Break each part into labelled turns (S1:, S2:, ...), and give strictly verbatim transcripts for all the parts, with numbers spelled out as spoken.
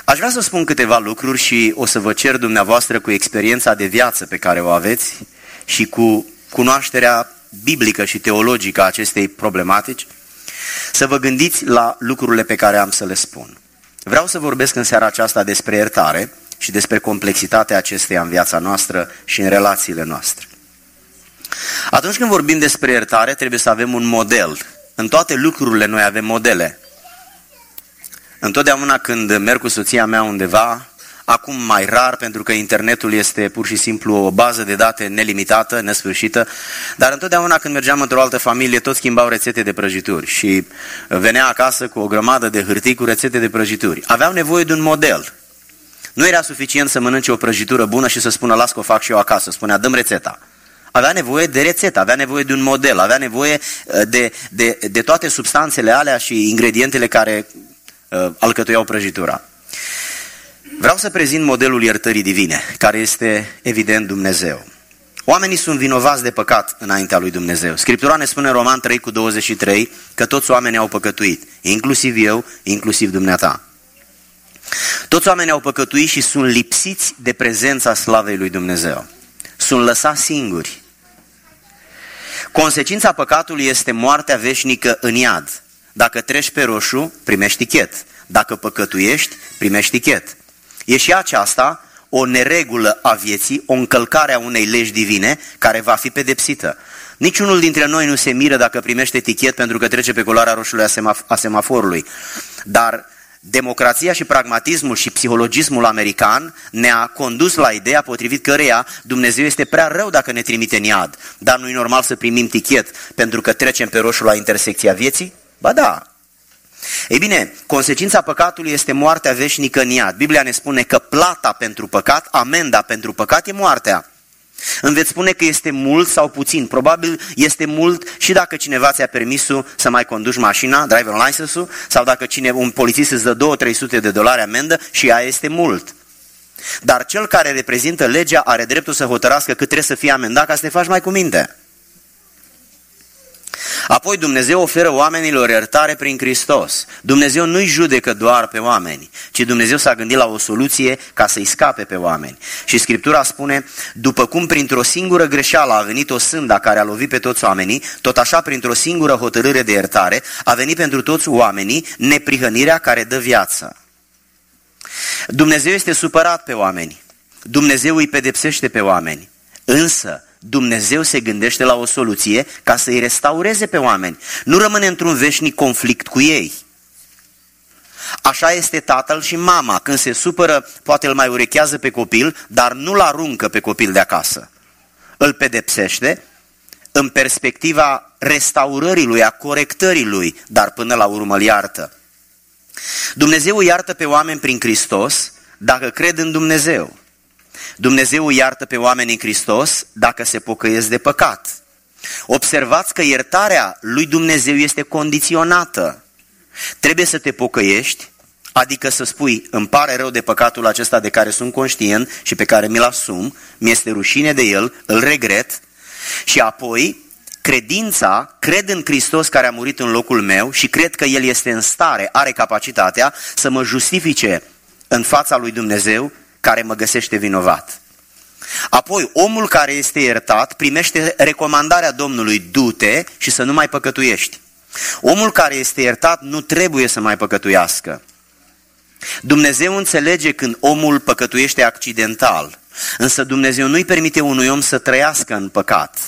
S1: Aș vrea să spun câteva lucruri și o să vă cer dumneavoastră, cu experiența de viață pe care o aveți și cu cunoașterea biblică și teologică a acestei problematici, să vă gândiți la lucrurile pe care am să le spun. Vreau să vorbesc în seara aceasta despre iertare și despre complexitatea acesteia în viața noastră și în relațiile noastre. Atunci când vorbim despre iertare, trebuie să avem un model. În toate lucrurile noi avem modele. Întotdeauna când merg cu soția mea undeva, acum mai rar pentru că internetul este pur și simplu o bază de date nelimitată, nesfârșită, dar întotdeauna când mergeam într-o altă familie, toți schimbau rețete de prăjituri și venea acasă cu o grămadă de hârtii cu rețete de prăjituri. Aveau nevoie de un model. Nu era suficient să mănânce o prăjitură bună și să spună, las că o fac și eu acasă, spunea, dă-mi rețeta. Avea nevoie de rețetă, avea nevoie de un model, avea nevoie de, de, de toate substanțele alea și ingredientele care uh, alcătuiau prăjitura. Vreau să prezint modelul iertării divine, care este evident Dumnezeu. Oamenii sunt vinovați de păcat înaintea lui Dumnezeu. Scriptura ne spune în Roman trei cu douăzeci și trei că toți oamenii au păcătuit, inclusiv eu, inclusiv dumneata. Toți oamenii au păcătuit și sunt lipsiți de prezența slavei lui Dumnezeu. Sunt lăsați singuri. Consecința păcatului este moartea veșnică în iad. Dacă treci pe roșu, primești tichet. Dacă păcătuiești, primești tichet. E și aceasta o neregulă a vieții, o încălcare a unei legi divine care va fi pedepsită. Niciunul dintre noi nu se miră dacă primește tichet pentru că trece pe culoarea roșului a, semaf- a semaforului. Dar democrația și pragmatismul și psihologismul american ne-a condus la ideea potrivit căreia Dumnezeu este prea rău dacă ne trimite în iad. Dar nu e normal să primim tichet pentru că trecem pe roșu la intersecția vieții? Ba da! Ei bine, consecința păcatului este moartea veșnică în iad. Biblia ne spune că plata pentru păcat, amenda pentru păcat e moartea. Îmi veți spune că este mult sau puțin. Probabil este mult și dacă cineva ți-a permisul să mai conduci mașina, driver license-ul, sau dacă cine, un polițist îți dă două trei sute de dolari amendă și ea este mult. Dar cel care reprezintă legea are dreptul să hotărască cât trebuie să fie amendat ca să te faci mai cu minte. Apoi Dumnezeu oferă oamenilor iertare prin Hristos. Dumnezeu nu-i judecă doar pe oameni, ci Dumnezeu s-a gândit la o soluție ca să-i scape pe oameni. Și Scriptura spune, după cum printr-o singură greșeală a venit o sânda care a lovit pe toți oamenii, tot așa printr-o singură hotărâre de iertare a venit pentru toți oamenii neprihănirea care dă viață. Dumnezeu este supărat pe oameni. Dumnezeu îi pedepsește pe oameni. Însă Dumnezeu se gândește la o soluție ca să îi restaureze pe oameni. Nu rămâne într-un veșnic conflict cu ei. Așa este tatăl și mama. Când se supără, poate îl mai urechează pe copil, dar nu-l aruncă pe copil de acasă. Îl pedepsește în perspectiva restaurării lui, a corectării lui, dar până la urmă îl iartă. Dumnezeu iartă pe oameni prin Hristos dacă cred în Dumnezeu. Dumnezeu iartă pe oameni în Hristos dacă se pocăiesc de păcat. Observați că iertarea lui Dumnezeu este condiționată. Trebuie să te pocăiești, adică să spui, îmi pare rău de păcatul acesta de care sunt conștient și pe care mi-l asum, mi-este rușine de el, îl regret, și apoi credința, cred în Hristos care a murit în locul meu și cred că El este în stare, are capacitatea să mă justifice în fața lui Dumnezeu care mă găsește vinovat. Apoi, omul care este iertat primește recomandarea Domnului, du-te și să nu mai păcătuiești. Omul care este iertat nu trebuie să mai păcătuiască. Dumnezeu înțelege când omul păcătuiește accidental, însă Dumnezeu nu-i permite unui om să trăiască în păcat.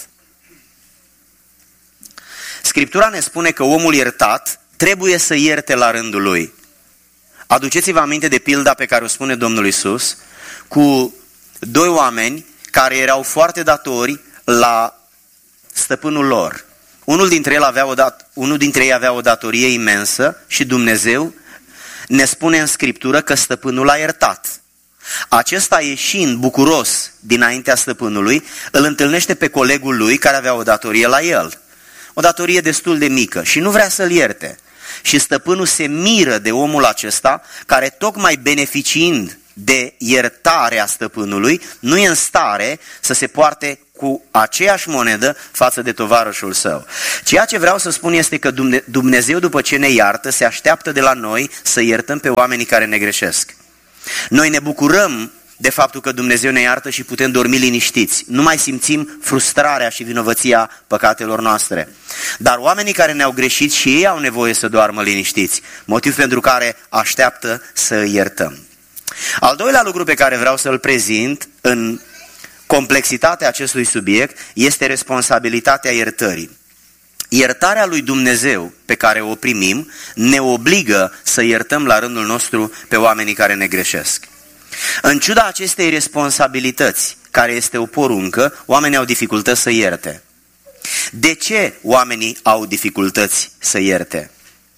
S1: Scriptura ne spune că omul iertat trebuie să ierte la rândul lui. Aduceți-vă aminte de pilda pe care o spune Domnul Iisus cu doi oameni care erau foarte datori la stăpânul lor. Unul dintre ei avea o, dat- unul dintre ei avea o datorie imensă și Dumnezeu ne spune în Scriptură că stăpânul l-a iertat. Acesta, ieșind bucuros dinaintea stăpânului, îl întâlnește pe colegul lui care avea o datorie la el. O datorie destul de mică și nu vrea să-l ierte. Și stăpânul se miră de omul acesta care, tocmai beneficiind de iertarea stăpânului, nu e în stare să se poarte cu aceeași monedă față de tovarășul său. Ceea ce vreau să spun este că Dumnezeu, după ce ne iartă, se așteaptă de la noi să iertăm pe oamenii care ne greșesc. Noi ne bucurăm de faptul că Dumnezeu ne iartă și putem dormi liniștiți. Nu mai simțim frustrarea și vinovăția păcatelor noastre. Dar oamenii care ne-au greșit și ei au nevoie să doarmă liniștiți, motiv pentru care așteaptă să îi iertăm. Al doilea lucru pe care vreau să-l prezint în complexitatea acestui subiect este responsabilitatea iertării. Iertarea lui Dumnezeu pe care o primim ne obligă să iertăm la rândul nostru pe oamenii care ne greșesc. În ciuda acestei responsabilități, care este o poruncă, oamenii au dificultăți să ierte. De ce oamenii au dificultăți să ierte?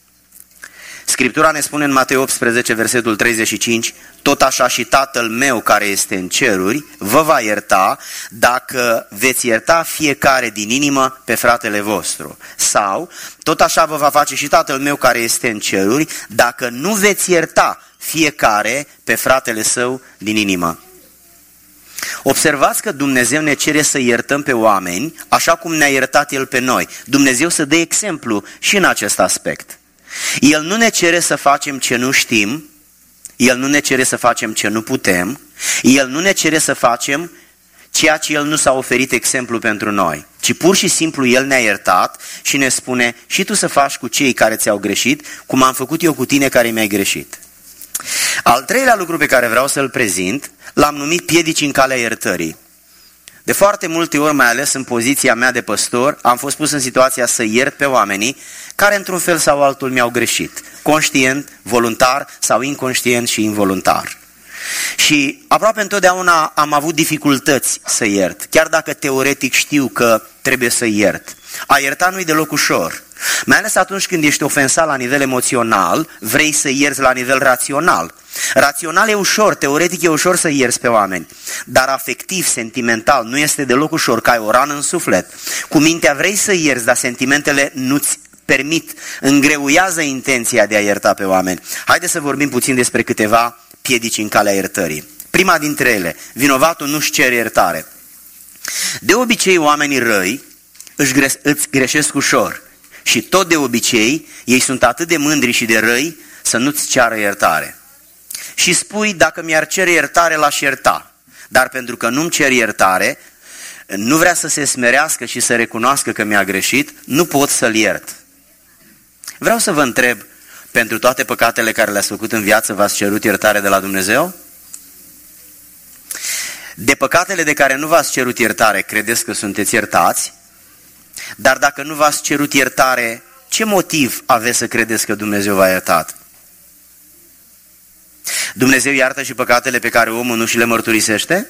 S1: Scriptura ne spune în Matei optsprezece, versetul treizeci și cinci, tot așa și Tatăl meu care este în ceruri vă va ierta dacă veți ierta fiecare din inimă pe fratele vostru. Sau, tot așa vă va face și Tatăl meu care este în ceruri dacă nu veți ierta fiecare pe fratele său din inimă. Observați că Dumnezeu ne cere să iertăm pe oameni așa cum ne-a iertat El pe noi. Dumnezeu să dea exemplu și în acest aspect. El nu ne cere să facem ce nu știm, El nu ne cere să facem ce nu putem, El nu ne cere să facem ceea ce El nu s-a oferit exemplu pentru noi, ci pur și simplu El ne-a iertat și ne spune și tu să faci cu cei care ți-au greșit, cum am făcut eu cu tine care mi-ai greșit. Al treilea lucru pe care vreau să-l prezint, l-am numit piedici în calea iertării. De foarte multe ori, mai ales în poziția mea de păstor, am fost pus în situația să iert pe oamenii care într-un fel sau altul mi-au greșit, conștient, voluntar sau inconștient și involuntar. Și aproape întotdeauna am avut dificultăți să iert, chiar dacă teoretic știu că trebuie să iert. A ierta nu-i deloc ușor, mai ales atunci când ești ofensat la nivel emoțional, vrei să ierți la nivel rațional. Rațional e ușor, teoretic e ușor să ierți pe oameni, dar afectiv, sentimental, nu este deloc ușor, că ai o rană în suflet. Cu mintea vrei să ierți, dar sentimentele nu-ți permit, îngreuiază intenția de a ierta pe oameni. Haideți să vorbim puțin despre câteva piedici în calea iertării. Prima dintre ele, vinovatul nu-și cere iertare. De obicei, oamenii răi își gre- îți greșesc ușor și tot de obicei ei sunt atât de mândri și de răi să nu-ți ceară iertare. Și spui, dacă mi-ar cere iertare, l-aș ierta. Dar pentru că nu-mi cer iertare, nu vrea să se smerească și să recunoască că mi-a greșit, nu pot să-l iert. Vreau să vă întreb, pentru toate păcatele care le-ați făcut în viață, v-ați cerut iertare de la Dumnezeu? De păcatele de care nu v-ați cerut iertare, credeți că sunteți iertați? Dar dacă nu v-ați cerut iertare, ce motiv aveți să credeți că Dumnezeu v-a iertat? Dumnezeu iartă și păcatele pe care omul nu și le mărturisește?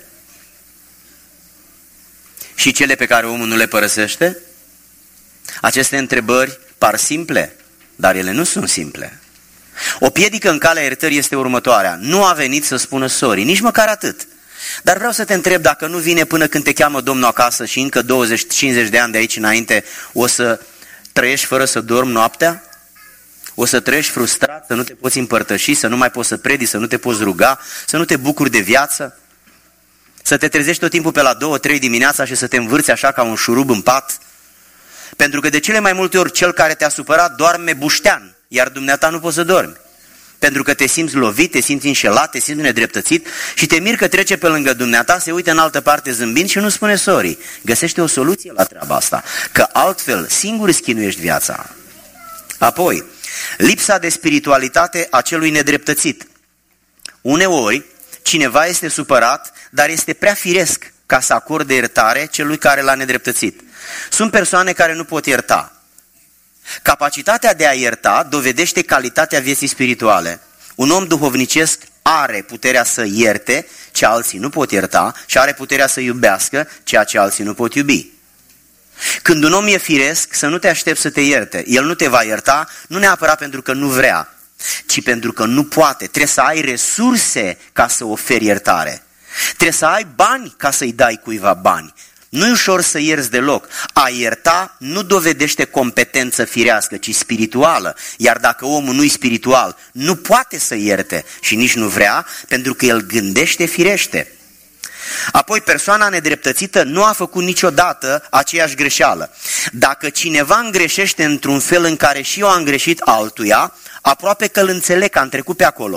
S1: Și cele pe care omul nu le părăsește? Aceste întrebări par simple, dar ele nu sunt simple. O piedică în calea iertării este următoarea. Nu a venit să spună sorry, nici măcar atât. Dar vreau să te întreb, dacă nu vine până când te cheamă Domnul acasă și încă douăzeci cincizeci de ani de aici înainte, o să trăiești fără să dormi noaptea? O să trăiești frustrat, să nu te poți împărtăși, să nu mai poți să predici, să nu te poți ruga, să nu te bucuri de viață? Să te trezești tot timpul pe la două, trei dimineața și să te învârți așa ca un șurub în pat? Pentru că de cele mai multe ori cel care te-a supărat doarme buștean, iar dumneata nu poți să dormi. Pentru că te simți lovit, te simți înșelat, te simți nedreptățit și te miri că trece pe lângă dumneata, se uită în altă parte zâmbind și nu spune sorry. Găsește o soluție la treaba asta, că altfel singur îți chinuiești viața. Apoi, lipsa de spiritualitate a celui nedreptățit. Uneori, cineva este supărat, dar este prea firesc ca să acorde iertare celui care l-a nedreptățit. Sunt persoane care nu pot ierta. Capacitatea de a ierta dovedește calitatea vieții spirituale. Un om duhovnicesc are puterea să ierte ce alții nu pot ierta și are puterea să iubească ceea ce alții nu pot iubi. Când un om e firesc, să nu te aștepți să te ierte. El nu te va ierta, nu neapărat pentru că nu vrea, ci pentru că nu poate. Trebuie să ai resurse ca să oferi iertare. Trebuie să ai bani ca să-i dai cuiva bani. Nu e ușor să ierți deloc. A ierta nu dovedește competență firească, ci spirituală. Iar dacă omul nu e spiritual, nu poate să ierte și nici nu vrea, pentru că el gândește firește. Apoi, persoana nedreptățită nu a făcut niciodată aceeași greșeală. Dacă cineva îngreșește într-un fel în care și eu am greșit altuia, aproape că îl înțeleg că am trecut pe acolo.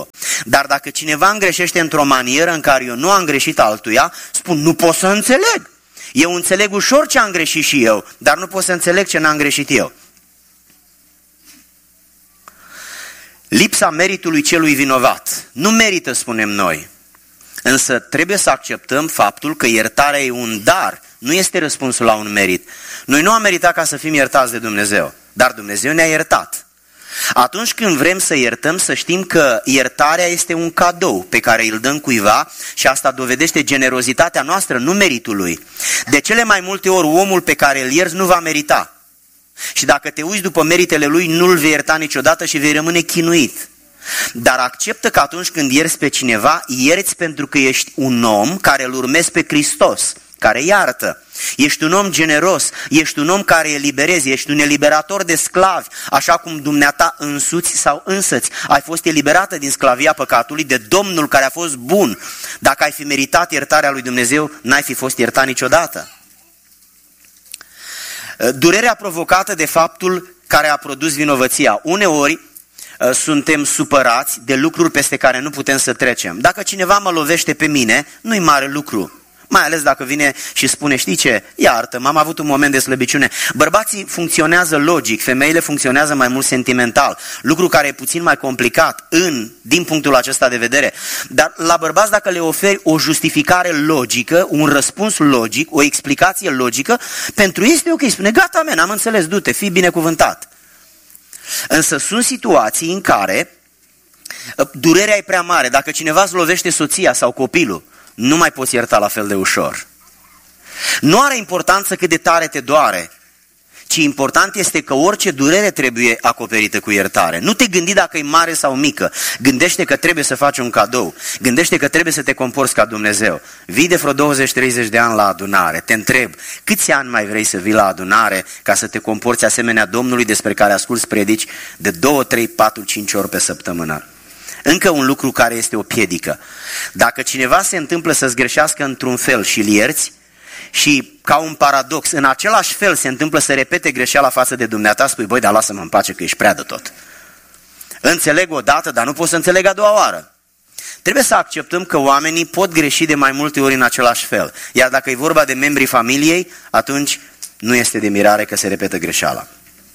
S1: Dar dacă cineva îmi greșește într-o manieră în care eu nu am greșit altuia, spun, nu pot să înțeleg. Eu înțeleg ușor ce am greșit și eu, dar nu pot să înțeleg ce n-am greșit eu. Lipsa meritului celui vinovat. Nu merită, spunem noi. Însă trebuie să acceptăm faptul că iertarea e un dar, nu este răspunsul la un merit. Noi nu am meritat ca să fim iertați de Dumnezeu, dar Dumnezeu ne-a iertat. Atunci când vrem să iertăm, să știm că iertarea este un cadou pe care îl dăm cuiva și asta dovedește generozitatea noastră, nu meritul lui. De cele mai multe ori, omul pe care îl ierți nu va merita. Și dacă te uiți după meritele lui, nu-l vei ierta niciodată și vei rămâne chinuit. Dar acceptă că atunci când ierți pe cineva, ierți pentru că ești un om care îl urmezi pe Hristos, care iartă. Ești un om generos, ești un om care eliberezi, ești un eliberator de sclavi, așa cum dumneata însuți sau însăți ai fost eliberată din sclavia păcatului de Domnul care a fost bun. Dacă ai fi meritat iertarea lui Dumnezeu, n-ai fi fost iertat niciodată. Durerea provocată de faptul care a produs vinovăția. Uneori suntem supărați de lucruri peste care nu putem să trecem. Dacă cineva mă lovește pe mine, nu-i mare lucru. Mai ales dacă vine și spune, știi ce, iartă-mă, am avut un moment de slăbiciune. Bărbații funcționează logic, femeile funcționează mai mult sentimental, lucru care e puțin mai complicat în, din punctul acesta de vedere. Dar la bărbați, dacă le oferi o justificare logică, un răspuns logic, o explicație logică, pentru ei este ok, spune, gata, men, am înțeles, du-te, fii binecuvântat. Însă sunt situații în care durerea e prea mare. Dacă cineva îți lovește soția sau copilul, nu mai poți ierta la fel de ușor. Nu are importanță cât de tare te doare, ci important este că orice durere trebuie acoperită cu iertare. Nu te gândi dacă e mare sau mică, gândește că trebuie să faci un cadou, gândește că trebuie să te comporți ca Dumnezeu. Vii de vreo douăzeci treizeci de ani la adunare, te întreb, câți ani mai vrei să vii la adunare ca să te comporți asemenea Domnului despre care asculți predici de două, trei, patru, cinci ori pe săptămână? Încă un lucru care este o piedică. Dacă cineva se întâmplă să-ți greșească într-un fel și îl ierți, și ca un paradox, în același fel se întâmplă să repete greșeala față de dumneata, spui, băi, dar lasă-mă în pace că ești prea de tot. Înțeleg o dată, dar nu pot să înțeleg a doua oară. Trebuie să acceptăm că oamenii pot greși de mai multe ori în același fel. Iar dacă e vorba de membrii familiei, atunci nu este de mirare că se repetă greșeala.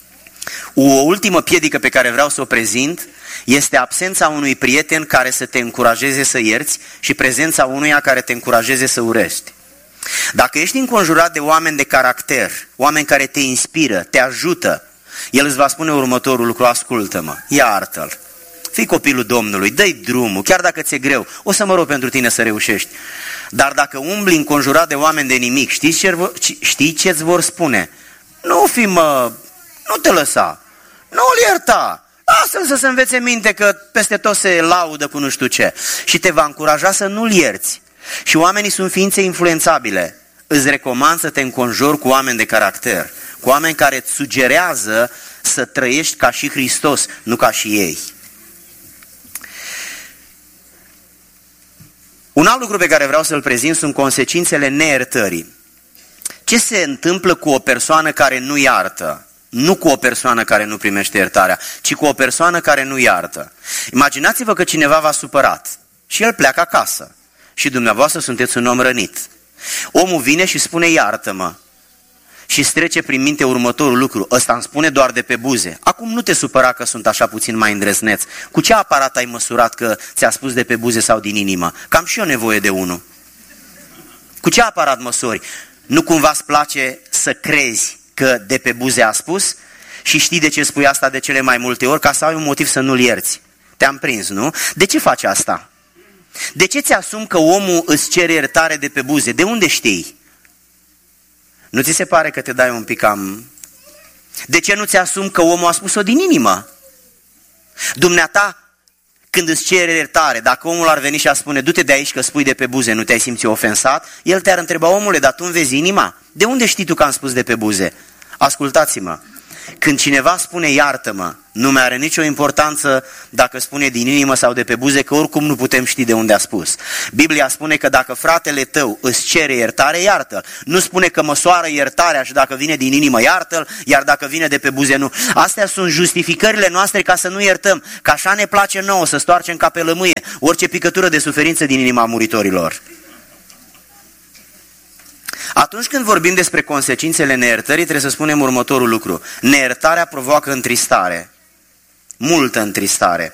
S1: O ultimă piedică pe care vreau să o prezint este absența unui prieten care să te încurajeze să ierți și prezența unuia care te încurajeze să urăști. Dacă ești înconjurat de oameni de caracter, oameni care te inspiră, te ajută, el îți va spune următorul lucru, ascultă-mă, iartă-l, fii copilul Domnului, dă-i drumul, chiar dacă ți-e greu, o să mă rog pentru tine să reușești. Dar dacă umbli înconjurat de oameni de nimic, știi ce, știi ce-ți vor spune? Nu fi, mă, nu te lăsa, nu-l ierta, lasă-l să se învețe minte că peste tot se laudă cu nu știu ce. Și te va încuraja să nu-l ierți. Și oamenii sunt ființe influențabile. Îți recomand să te înconjori cu oameni de caracter, cu oameni care îți sugerează să trăiești ca și Hristos, nu ca și ei. Un alt lucru pe care vreau să-l prezint sunt consecințele neiertării. Ce se întâmplă cu o persoană care nu iartă? Nu cu o persoană care nu primește iertarea, ci cu o persoană care nu iartă. Imaginați-vă că cineva v-a supărat și el pleacă acasă și dumneavoastră sunteți un om rănit. Omul vine și spune iartă-mă și îți trece prin minte următorul lucru, ăsta îmi spune doar de pe buze. Acum nu te supăra că sunt așa puțin mai îndrăzneț. Cu ce aparat ai măsurat că ți-a spus de pe buze sau din inimă? Că am și eu nevoie de unul. Cu ce aparat măsori? Nu cumva îți place să crezi că de pe buze a spus și știi de ce spui asta de cele mai multe ori, ca să ai un motiv să nu-l ierți. Te-am prins, nu? De ce faci asta? De ce ți-asumi că omul îți cere iertare de pe buze? De unde știi? Nu ți se pare că te dai un pic cam... De ce nu ți-asumi că omul a spus-o din inimă? Dumneata, când îți cere iertare, dacă omul ar veni și ar spune, du-te de aici că spui de pe buze, nu te-ai simțit ofensat, el te-ar întreba, omule, dar tu îmi vezi inima? De unde știi tu că am spus de pe buze? Ascultați-mă, Când cineva spune iartă-mă, nu mai are nicio importanță dacă spune din inimă sau de pe buze, că oricum nu putem ști de unde a spus. Biblia spune că dacă fratele tău îți cere iertare, iartă-l. Nu spune că măsoară iertarea și dacă vine din inimă, iartă-l, iar dacă vine de pe buze, nu. Astea sunt justificările noastre ca să nu iertăm, că așa ne place nouă să stoarcem ca pe lămâie orice picătură de suferință din inima muritorilor. Atunci când vorbim despre consecințele neiertării, trebuie să spunem următorul lucru. Neiertarea provoacă întristare, multă întristare.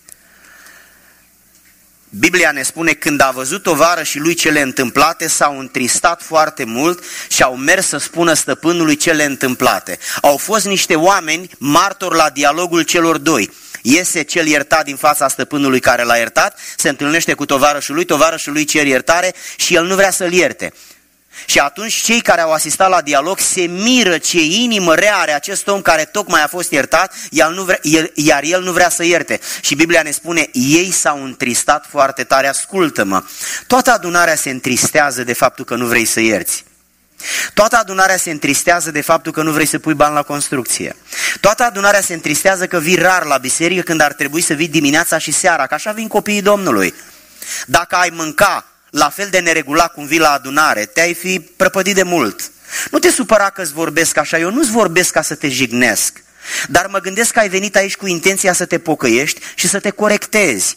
S1: Biblia ne spune, când a văzut tovarășii lui cele întâmplate, s-au întristat foarte mult și au mers să spună stăpânului cele întâmplate. Au fost niște oameni martori la dialogul celor doi. Iese cel iertat din fața stăpânului care l-a iertat, se întâlnește cu tovarășul lui, tovarășul lui cer iertare și el nu vrea să-l ierte. Și atunci cei care au asistat la dialog se miră ce inimă rea are acest om care tocmai a fost iertat, iar el nu vrea să ierte. Și Biblia ne spune, ei s-au întristat foarte tare. Ascultă-mă, toată adunarea se întristează de faptul că nu vrei să ierți. Toată adunarea se întristează de faptul că nu vrei să pui bani la construcție. Toată adunarea se întristează că vii rar la biserică când ar trebui să vii dimineața și seara, că așa vin copiii Domnului. Dacă ai mânca la fel de neregulat cum vii la adunare, te-ai fi prăpădit de mult. Nu te supăra că-ți vorbesc așa, eu nu-ți vorbesc ca să te jignesc, dar mă gândesc că ai venit aici cu intenția să te pocăiești și să te corectezi.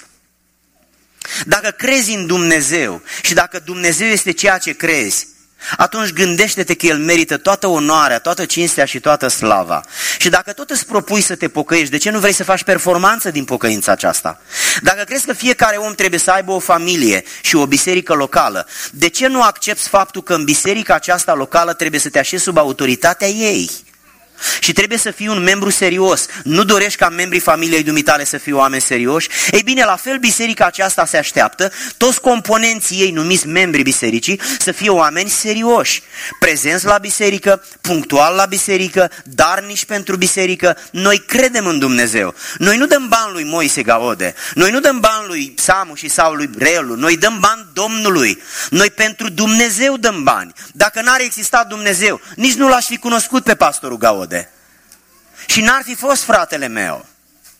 S1: Dacă crezi în Dumnezeu și dacă Dumnezeu este ceea ce crezi, atunci gândește-te că El merită toată onoarea, toată cinstea și toată slava. Și dacă tot îți propui să te pocăiești, de ce nu vrei să faci performanță din pocăința aceasta? Dacă crezi că fiecare om trebuie să aibă o familie și o biserică locală, de ce nu accepți faptul că în biserica aceasta locală trebuie să te așezi sub autoritatea ei? Și trebuie să fii un membru serios. Nu dorești ca membrii familiei dumitale să fie oameni serioși? Ei bine, la fel biserica aceasta se așteaptă, toți componenții ei numiți membrii bisericii, să fie oameni serioși, prezenți la biserică, punctual la biserică, darnici pentru biserică. Noi credem în Dumnezeu. Noi nu dăm bani lui Moise Gaude, noi nu dăm bani lui Samu și sau lui Relu, noi dăm bani Domnului. Noi pentru Dumnezeu dăm bani. Dacă n-ar exista Dumnezeu, nici nu l-aș fi cunoscut pe pastorul Gaude. Și n-ar fi fost fratele meu.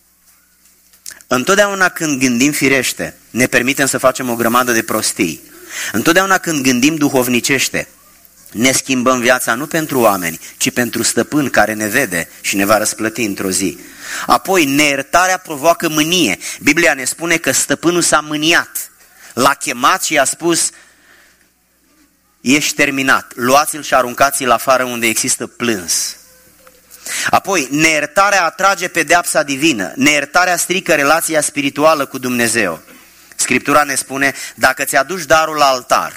S1: Întotdeauna când gândim firește, ne permitem să facem o grămadă de prostii. Întotdeauna când gândim duhovnicește, ne schimbăm viața nu pentru oameni, ci pentru stăpân care ne vede și ne va răsplăti într-o zi. Apoi, neiertarea provoacă mânie. Biblia ne spune că stăpânul s-a mâniat. L-a chemat și i-a spus, ești terminat, luați-l și aruncați-l afară unde există plâns. Apoi, neiertarea atrage pedeapsa divină, neiertarea strică relația spirituală cu Dumnezeu. Scriptura ne spune, dacă ți-aduci darul la altar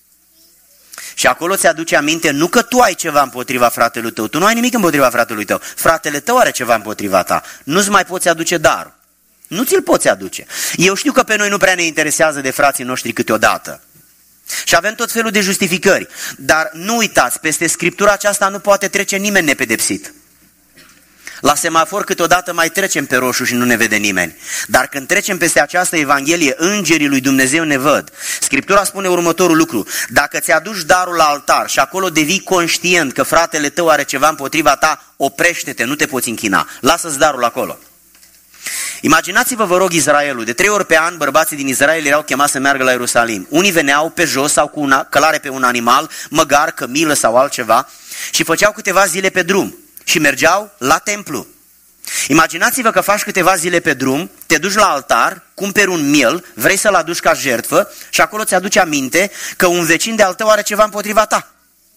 S1: și acolo ți-aduce aminte, nu că tu ai ceva împotriva fratelui tău, tu nu ai nimic împotriva fratelui tău, fratele tău are ceva împotriva ta, nu-ți mai poți aduce darul, nu ți-l poți aduce. Eu știu că pe noi nu prea ne interesează de frații noștri câteodată. Și avem tot felul de justificări, dar nu uitați, peste Scriptura aceasta nu poate trece nimeni nepedepsit. La semafor câteodată mai trecem pe roșu și nu ne vede nimeni. Dar când trecem peste această Evanghelie, îngerii lui Dumnezeu ne văd. Scriptura spune următorul lucru, dacă ți-aduci darul la altar și acolo devii conștient că fratele tău are ceva împotriva ta, oprește-te, nu te poți închina, lasă-ți darul acolo. Imaginați-vă, vă rog, Israelul. De trei ori pe an, bărbații din Israel erau chemați să meargă la Ierusalim. Unii veneau pe jos sau cu una, călare pe un animal, măgar, cămilă sau altceva și făceau câteva zile pe drum și mergeau la templu. Imaginați-vă că faci câteva zile pe drum, te duci la altar, cumperi un miel, vrei să-l aduci ca jertfă și acolo ți-aduci aminte că un vecin de-al tău are ceva împotriva ta.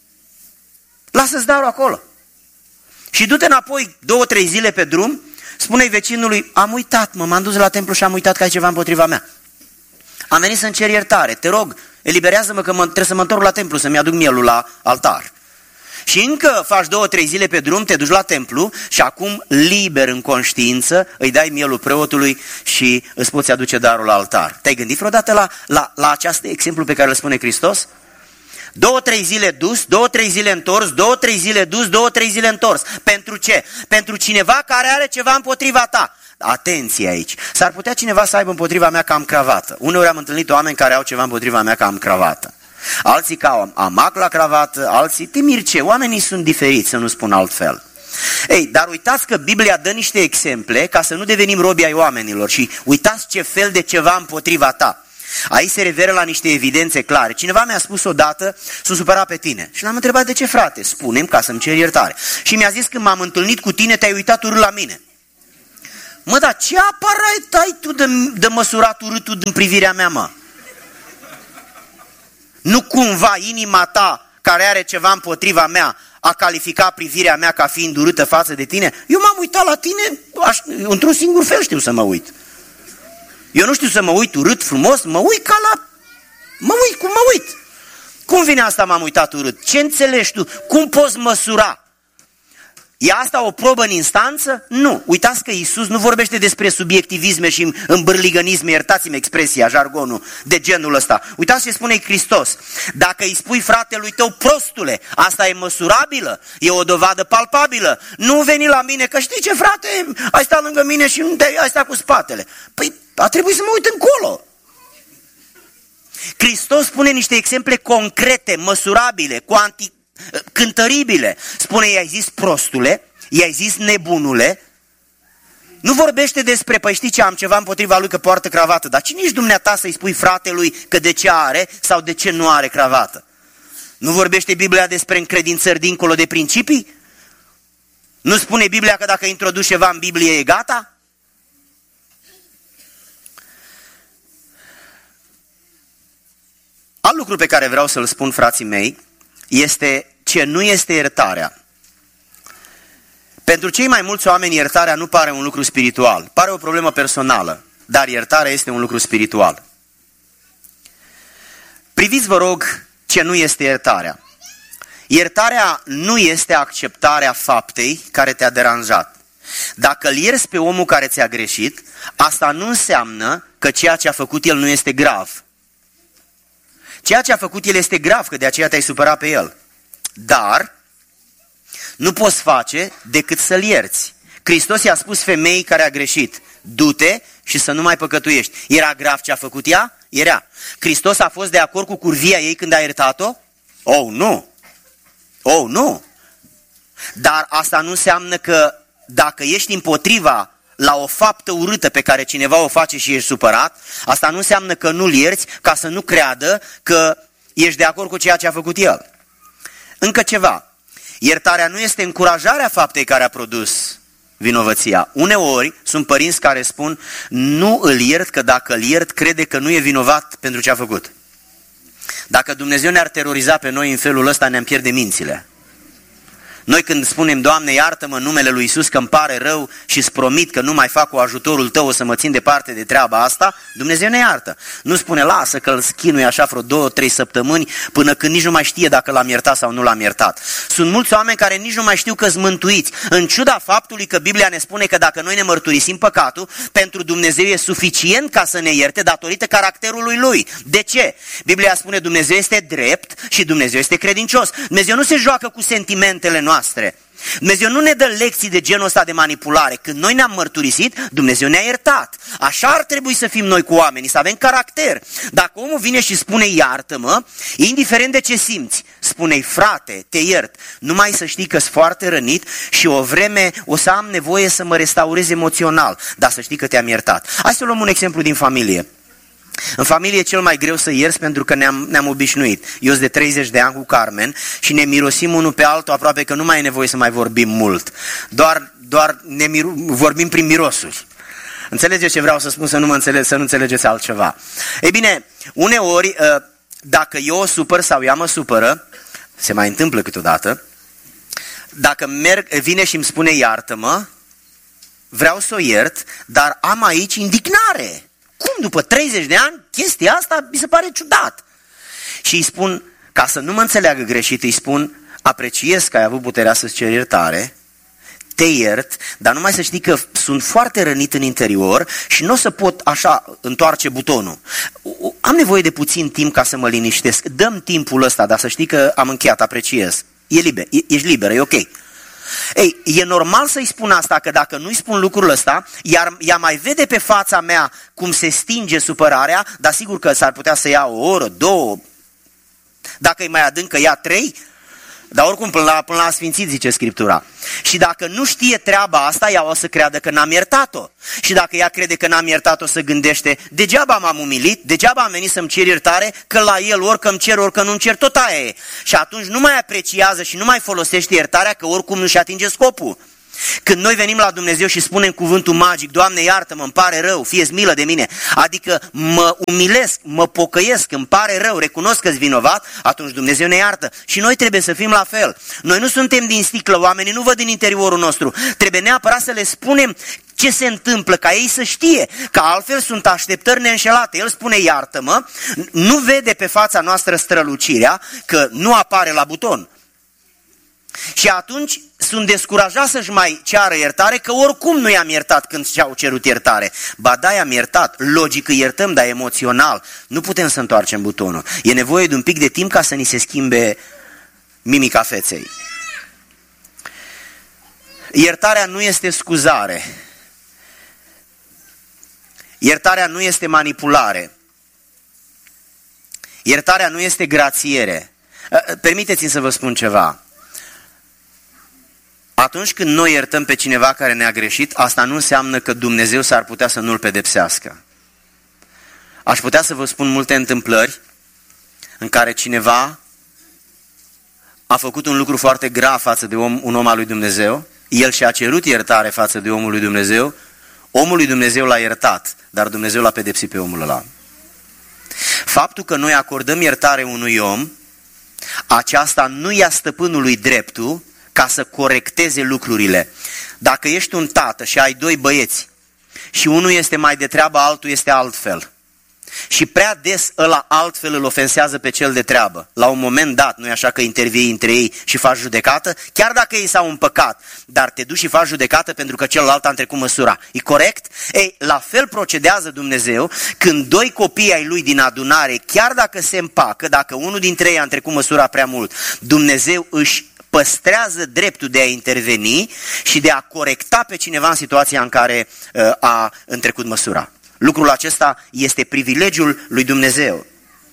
S1: Lasă-ți darul acolo. Și du-te înapoi două, trei zile pe drum, spune-i vecinului, am uitat, mă, m-am dus la templu și am uitat că ai ceva împotriva mea. Am venit să-mi cer iertare, te rog, eliberează-mă că mă, trebuie să mă întorc la templu, să-mi aduc mielul la altar. Și încă faci două, trei zile pe drum, te duci la templu și acum, liber în conștiință, îi dai mielul preotului și îți poți aduce darul la altar. Te-ai gândit vreodată la, la, la acest exemplu pe care îl spune Hristos? Două, trei zile dus, două, trei zile întors, două, trei zile dus, două, trei zile întors. Pentru ce? Pentru cineva care are ceva împotriva ta. Atenție aici. S-ar putea cineva să aibă împotriva mea că am cravată. Uneori am întâlnit oameni care au ceva împotriva mea că am cravată. Alții că au amac la cravată, alții te mir ce. Oamenii sunt diferiți, să nu spun altfel. Ei, dar uitați că Biblia dă niște exemple ca să nu devenim robi ai oamenilor și uitați ce fel de ceva împotriva ta. Aici se referă la niște evidențe clare. Cineva mi-a spus odată, s-a supărat pe tine. Și l-am întrebat, de ce, frate? Spune-mi ca să-mi cer iertare. Și mi-a zis, când m-am întâlnit cu tine, te-ai uitat urât la mine. Mă, dar ce aparat ai tu de, de măsurat urâtul din privirea mea, mă? Nu cumva inima ta, care are ceva împotriva mea, a calificat privirea mea ca fiind urâtă față de tine? Eu m-am uitat la tine, aș, într-un singur fel știu să mă uit. Eu nu știu să mă uit urât, frumos, mă uit ca la... Mă uit cum mă uit. Cum vine asta m-am uitat urât? Ce înțelegi tu? Cum poți măsura? E asta o probă în instanță? Nu. Uitați că Iisus nu vorbește despre subiectivisme și îmbârligănisme, iertați-mi expresia, jargonul, de genul ăsta. Uitați ce spune Hristos. Dacă îi spui fratelui tău, prostule, asta e măsurabilă, e o dovadă palpabilă. Nu veni la mine, că știi ce, frate, ai stat lângă mine și nu te-ai, ai stat cu spatele. Păi a trebuit să mă uit încolo. Hristos spune niște exemple concrete, măsurabile, cuantificative, cântăribile. Spune, i-ai zis prostule, i-ai zis nebunule. Nu vorbește despre, păi știi ce, am ceva împotriva lui că poartă cravată. Dar cine ești dumneata să-i spui fratelui că de ce are sau de ce nu are cravată? Nu vorbește Biblia despre încredințări dincolo de principii? Nu spune Biblia că dacă introduci ceva în Biblie e gata? Alt lucru pe care vreau să-l spun, frații mei, este ce nu este iertarea. Pentru cei mai mulți oameni, iertarea nu pare un lucru spiritual, pare o problemă personală, dar iertarea este un lucru spiritual. Priviți, vă rog, ce nu este iertarea. Iertarea nu este acceptarea faptei care te-a deranjat. Dacă îl ierți pe omul care ți-a greșit, asta nu înseamnă că ceea ce a făcut el nu este grav. Ceea ce a făcut el este grav, că de aceea te-ai supărat pe el. Dar nu poți face decât să-l ierți. Hristos i-a spus femeii care a greșit, du-te și să nu mai păcătuiești. Era grav ce a făcut ea? Era. Hristos a fost de acord cu curvia ei când a iertat-o? Oh, nu! Oh, nu! Dar asta nu înseamnă că dacă ești împotriva la o faptă urâtă pe care cineva o face și ești supărat, asta nu înseamnă că nu-l ierți ca să nu creadă că ești de acord cu ceea ce a făcut el. Încă ceva. Iertarea nu este încurajarea faptei care a produs vinovăția. Uneori sunt părinți care spun, nu îl iert, că dacă îl iert, crede că nu e vinovat pentru ce a făcut. Dacă Dumnezeu ne-ar teroriza pe noi în felul ăsta, ne-am pierde mințile. Noi când spunem, Doamne, iartă-mă în numele lui Iisus că îmi pare rău și îți promit că nu mai fac cu ajutorul Tău, o să mă țin departe de treaba asta, Dumnezeu ne iartă. Nu spune, lasă că îl schinui așa vreo două, trei săptămâni până când nici nu mai știe dacă l-am iertat sau nu l-am iertat. Sunt mulți oameni care nici nu mai știu că-s mântuiți, în ciuda faptului că Biblia ne spune că dacă noi ne mărturisim păcatul, pentru Dumnezeu e suficient ca să ne ierte datorită caracterului Lui. De ce? Biblia spune, Dumnezeu este drept și Dumnezeu este credincios. Dumnezeu nu se joacă cu sentimentele noastre. Dumnezeu nu ne dă lecții de genul ăsta de manipulare. Când noi ne-am mărturisit, Dumnezeu ne-a iertat. Așa ar trebui să fim noi cu oamenii, să avem caracter. Dacă omul vine și spune iartă-mă, indiferent de ce simți, spune-i frate, te iert, numai să știi că sunt foarte rănit și o vreme o să am nevoie să mă restaurez emoțional, dar să știi că te-am iertat. Hai să luăm un exemplu din familie. În familie e cel mai greu să ierți pentru că ne-am, ne-am obișnuit. Eu sunt de treizeci de ani cu Carmen și ne mirosim unul pe altul, aproape că nu mai e nevoie să mai vorbim mult. Doar, doar ne miru, vorbim prin mirosuri. Înțelegeți ce vreau să spun, să nu, mă înțele, să nu înțelegeți altceva? Ei bine, uneori, dacă eu o supăr sau ea mă supără, se mai întâmplă câteodată, dacă merg, vine și îmi spune iartă-mă, vreau să o iert, dar am aici indignare. Cum după treizeci de ani chestia asta mi se pare ciudat? Și îi spun, ca să nu mă înțeleagă greșit, îi spun, apreciez că ai avut puterea să-ți ceri iertare, te iert, dar numai să știi că sunt foarte rănit în interior și nu o să pot așa întoarce butonul. Am nevoie de puțin timp ca să mă liniștesc. Dăm timpul ăsta, dar să știi că am încheiat, apreciez. E liber, e, ești liberă, e ok. Ei, e normal să-i spun asta, că dacă nu-i spun lucrul ăsta, iar ea mai vede pe fața mea cum se stinge supărarea, dar sigur că s-ar putea să ia o oră, două, dacă e mai adâncă ia trei, Dar oricum până la, până la sfințit, zice Scriptura. Și dacă nu știe treaba asta, ea o să creadă că n-am iertat-o. Și dacă ea crede că n-am iertat-o, să gândește, degeaba m-am umilit, degeaba am venit să-mi cer iertare, că la el orică îmi cer, orică nu-mi cer, tot aia e. Și atunci nu mai apreciază și nu mai folosește iertarea, că oricum nu-și atinge scopul. Când noi venim la Dumnezeu și spunem cuvântul magic, Doamne iartă-mă, îmi pare rău, fie-ți milă de mine, adică mă umilesc, mă pocăiesc, îmi pare rău, recunosc că-s vinovat, atunci Dumnezeu ne iartă. Și noi trebuie să fim la fel. Noi nu suntem din sticlă, oamenii nu văd din interiorul nostru. Trebuie neapărat să le spunem ce se întâmplă, ca ei să știe, că altfel sunt așteptări neînșelate. El spune iartă-mă, nu vede pe fața noastră strălucirea, că nu apare la buton. Și atunci sunt descurajat să-și mai ceară iertare, că oricum nu i-am iertat când și-au cerut iertare. Ba da, i-am iertat, logic îi iertăm, dar emoțional nu putem să întoarcem butonul. E nevoie de un pic de timp ca să ni se schimbe mimica feței. Iertarea nu este scuzare. Iertarea nu este manipulare. Iertarea nu este grațiere. Permiteți-mi să vă spun ceva. Atunci când noi iertăm pe cineva care ne-a greșit, asta nu înseamnă că Dumnezeu s-ar putea să nu-l pedepsească. Aș putea să vă spun multe întâmplări în care cineva a făcut un lucru foarte grav față de om, un om al lui Dumnezeu, el și-a cerut iertare față de omul lui Dumnezeu, omul lui Dumnezeu l-a iertat, dar Dumnezeu l-a pedepsit pe omul ăla. Faptul că noi acordăm iertare unui om, aceasta nu ia stăpânului dreptul ca să corecteze lucrurile. Dacă ești un tată și ai doi băieți și unul este mai de treabă, altul este altfel, și prea des ăla altfel îl ofensează pe cel de treabă, la un moment dat, nu e așa că intervii între ei și faci judecată, chiar dacă ei s-au împăcat, dar te duci și faci judecată pentru că celălalt a întrecut măsura. E corect? Ei, la fel procedează Dumnezeu când doi copii ai lui din adunare, chiar dacă se împacă, dacă unul dintre ei a întrecut măsura prea mult, Dumnezeu își păstrează dreptul de a interveni și de a corecta pe cineva în situația în care uh, a întrecut măsura. Lucrul acesta este privilegiul lui Dumnezeu.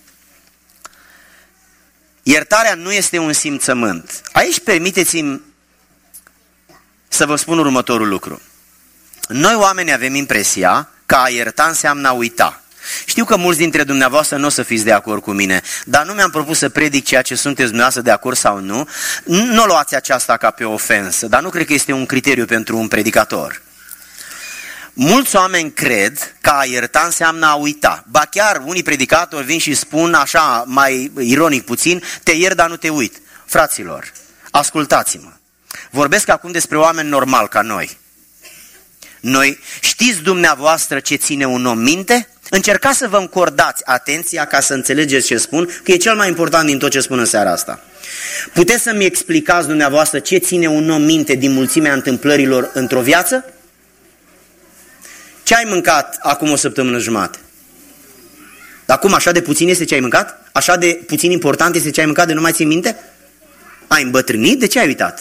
S1: Iertarea nu este un simțământ. Aici permiteți-mi să vă spun următorul lucru. Noi oamenii avem impresia că a ierta înseamnă a uita. Știu că mulți dintre dumneavoastră nu o să fiți de acord cu mine, dar nu mi-am propus să predic ceea ce sunteți dumneavoastră de acord sau nu. Nu luați aceasta ca pe o ofensă, dar nu cred că este un criteriu pentru un predicator. Mulți oameni cred că a ierta înseamnă a uita. Ba chiar unii predicatori vin și spun așa, mai ironic puțin, te iert, dar nu te uit. Fraților, ascultați-mă. Vorbesc acum despre oameni normali ca noi. Noi, știți dumneavoastră ce ține un om minte? Încercați să vă încordați atenția ca să înțelegeți ce spun, că e cel mai important din tot ce spun în seara asta. Puteți să-mi explicați dumneavoastră ce ține un om minte din mulțimea întâmplărilor într-o viață? Ce ai mâncat acum o săptămână jumate? Acum așa de puțin este ce ai mâncat? Așa de puțin important este ce ai mâncat de nu mai ții minte? Ai îmbătrânit? De ce ai uitat?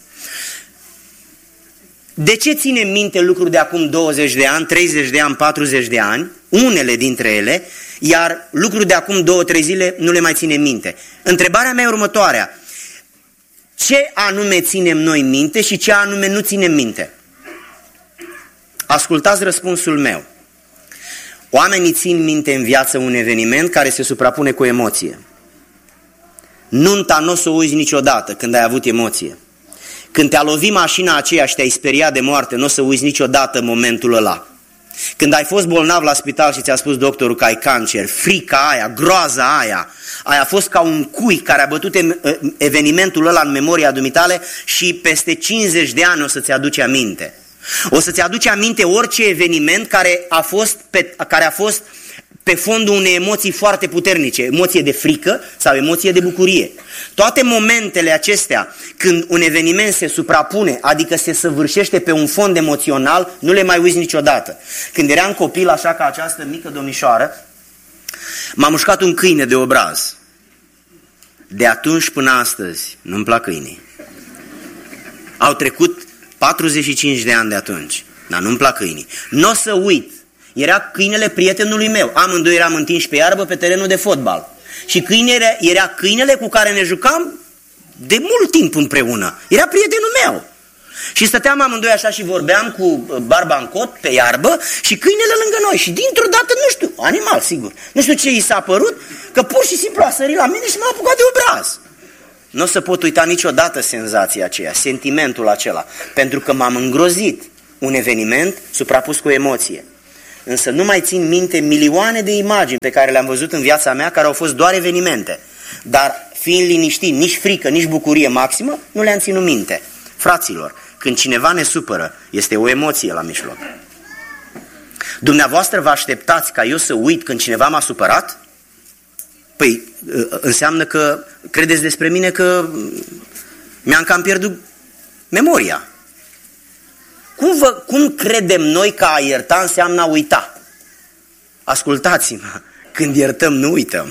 S1: De ce ține minte lucruri de acum douăzeci de ani, treizeci de ani, patruzeci de ani, unele dintre ele, iar lucruri de acum două, trei zile nu le mai ține minte? Întrebarea mea e următoarea. Ce anume ținem noi minte și ce anume nu ținem minte? Ascultați răspunsul meu. Oamenii țin minte în viață un eveniment care se suprapune cu emoție. Nunta nu o să o uiți niciodată când ai avut emoție. Când te-a lovit mașina aceea și te-ai speriat de moarte, nu o să uiți niciodată momentul ăla. Când ai fost bolnav la spital și ți-a spus doctorul că ai cancer, frica aia, groaza aia, aia a fost ca un cui care a bătut evenimentul ăla în memoria dumitale și peste cincizeci de ani o să-ți aduce aminte. O să-ți aduce aminte orice eveniment care a fost pe, care a fost pe fondul unei emoții foarte puternice, emoție de frică sau emoție de bucurie. Toate momentele acestea, când un eveniment se suprapune, adică se săvârșește pe un fond emoțional, nu le mai uiți niciodată. Când eram copil, așa ca această mică domnișoară, m-a mușcat un câine de obraz. De atunci până astăzi, nu-mi plac câinii. Au trecut patruzeci și cinci de ani de atunci, dar nu-mi plac câinii. Nu o să uit. Era câinele prietenului meu. Amândoi eram întinși pe iarbă pe terenul de fotbal. Și câinele, era câinele cu care ne jucam de mult timp împreună. Era prietenul meu. Și stăteam amândoi așa și vorbeam cu barba în cot pe iarbă și câinele lângă noi. Și dintr-o dată, nu știu, animal sigur, nu știu ce i s-a părut, că pur și simplu a sărit la mine și m-a apucat de obraz. Nu o să pot uita niciodată senzația aceea, sentimentul acela, pentru că m-am îngrozit. Un eveniment suprapus cu o emoție. Însă nu mai țin minte milioane de imagini pe care le-am văzut în viața mea, care au fost doar evenimente. Dar fiind liniștit, nici frică, nici bucurie maximă, nu le-am ținut minte. Fraților, când cineva ne supără, este o emoție la mijloc. Dumneavoastră vă așteptați ca eu să uit când cineva m-a supărat? Păi înseamnă că credeți despre mine că mi-am cam pierdut memoria. Cum, vă, cum credem noi că a ierta înseamnă a uita? Ascultați-mă, când iertăm nu uităm.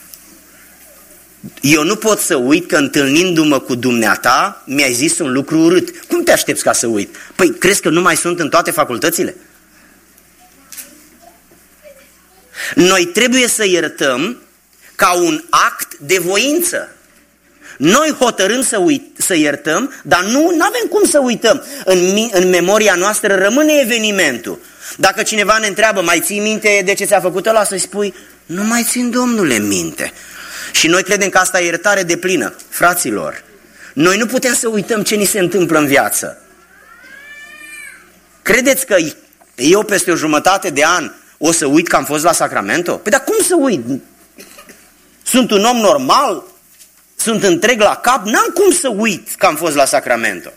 S1: Eu nu pot să uit că întâlnindu-mă cu dumneata mi-ai zis un lucru urât. Cum te aștepți ca să uit? Păi crezi că nu mai sunt în toate facultățile? Noi trebuie să iertăm ca un act de voință. Noi hotărâm să, uit, să iertăm, dar nu avem cum să uităm. În, în memoria noastră rămâne evenimentul. Dacă cineva ne întreabă, mai ții minte de ce ți-a făcut ăla, să-i spui, nu mai țin, domnule, minte. Și noi credem că asta e iertare deplină. Fraților, noi nu putem să uităm ce ni se întâmplă în viață. Credeți că eu peste o jumătate de an o să uit că am fost la Sacramento? Păi dar cum să uit? Sunt un om normal? Sunt întreg la cap? N-am cum să uit că am fost la Sacramento.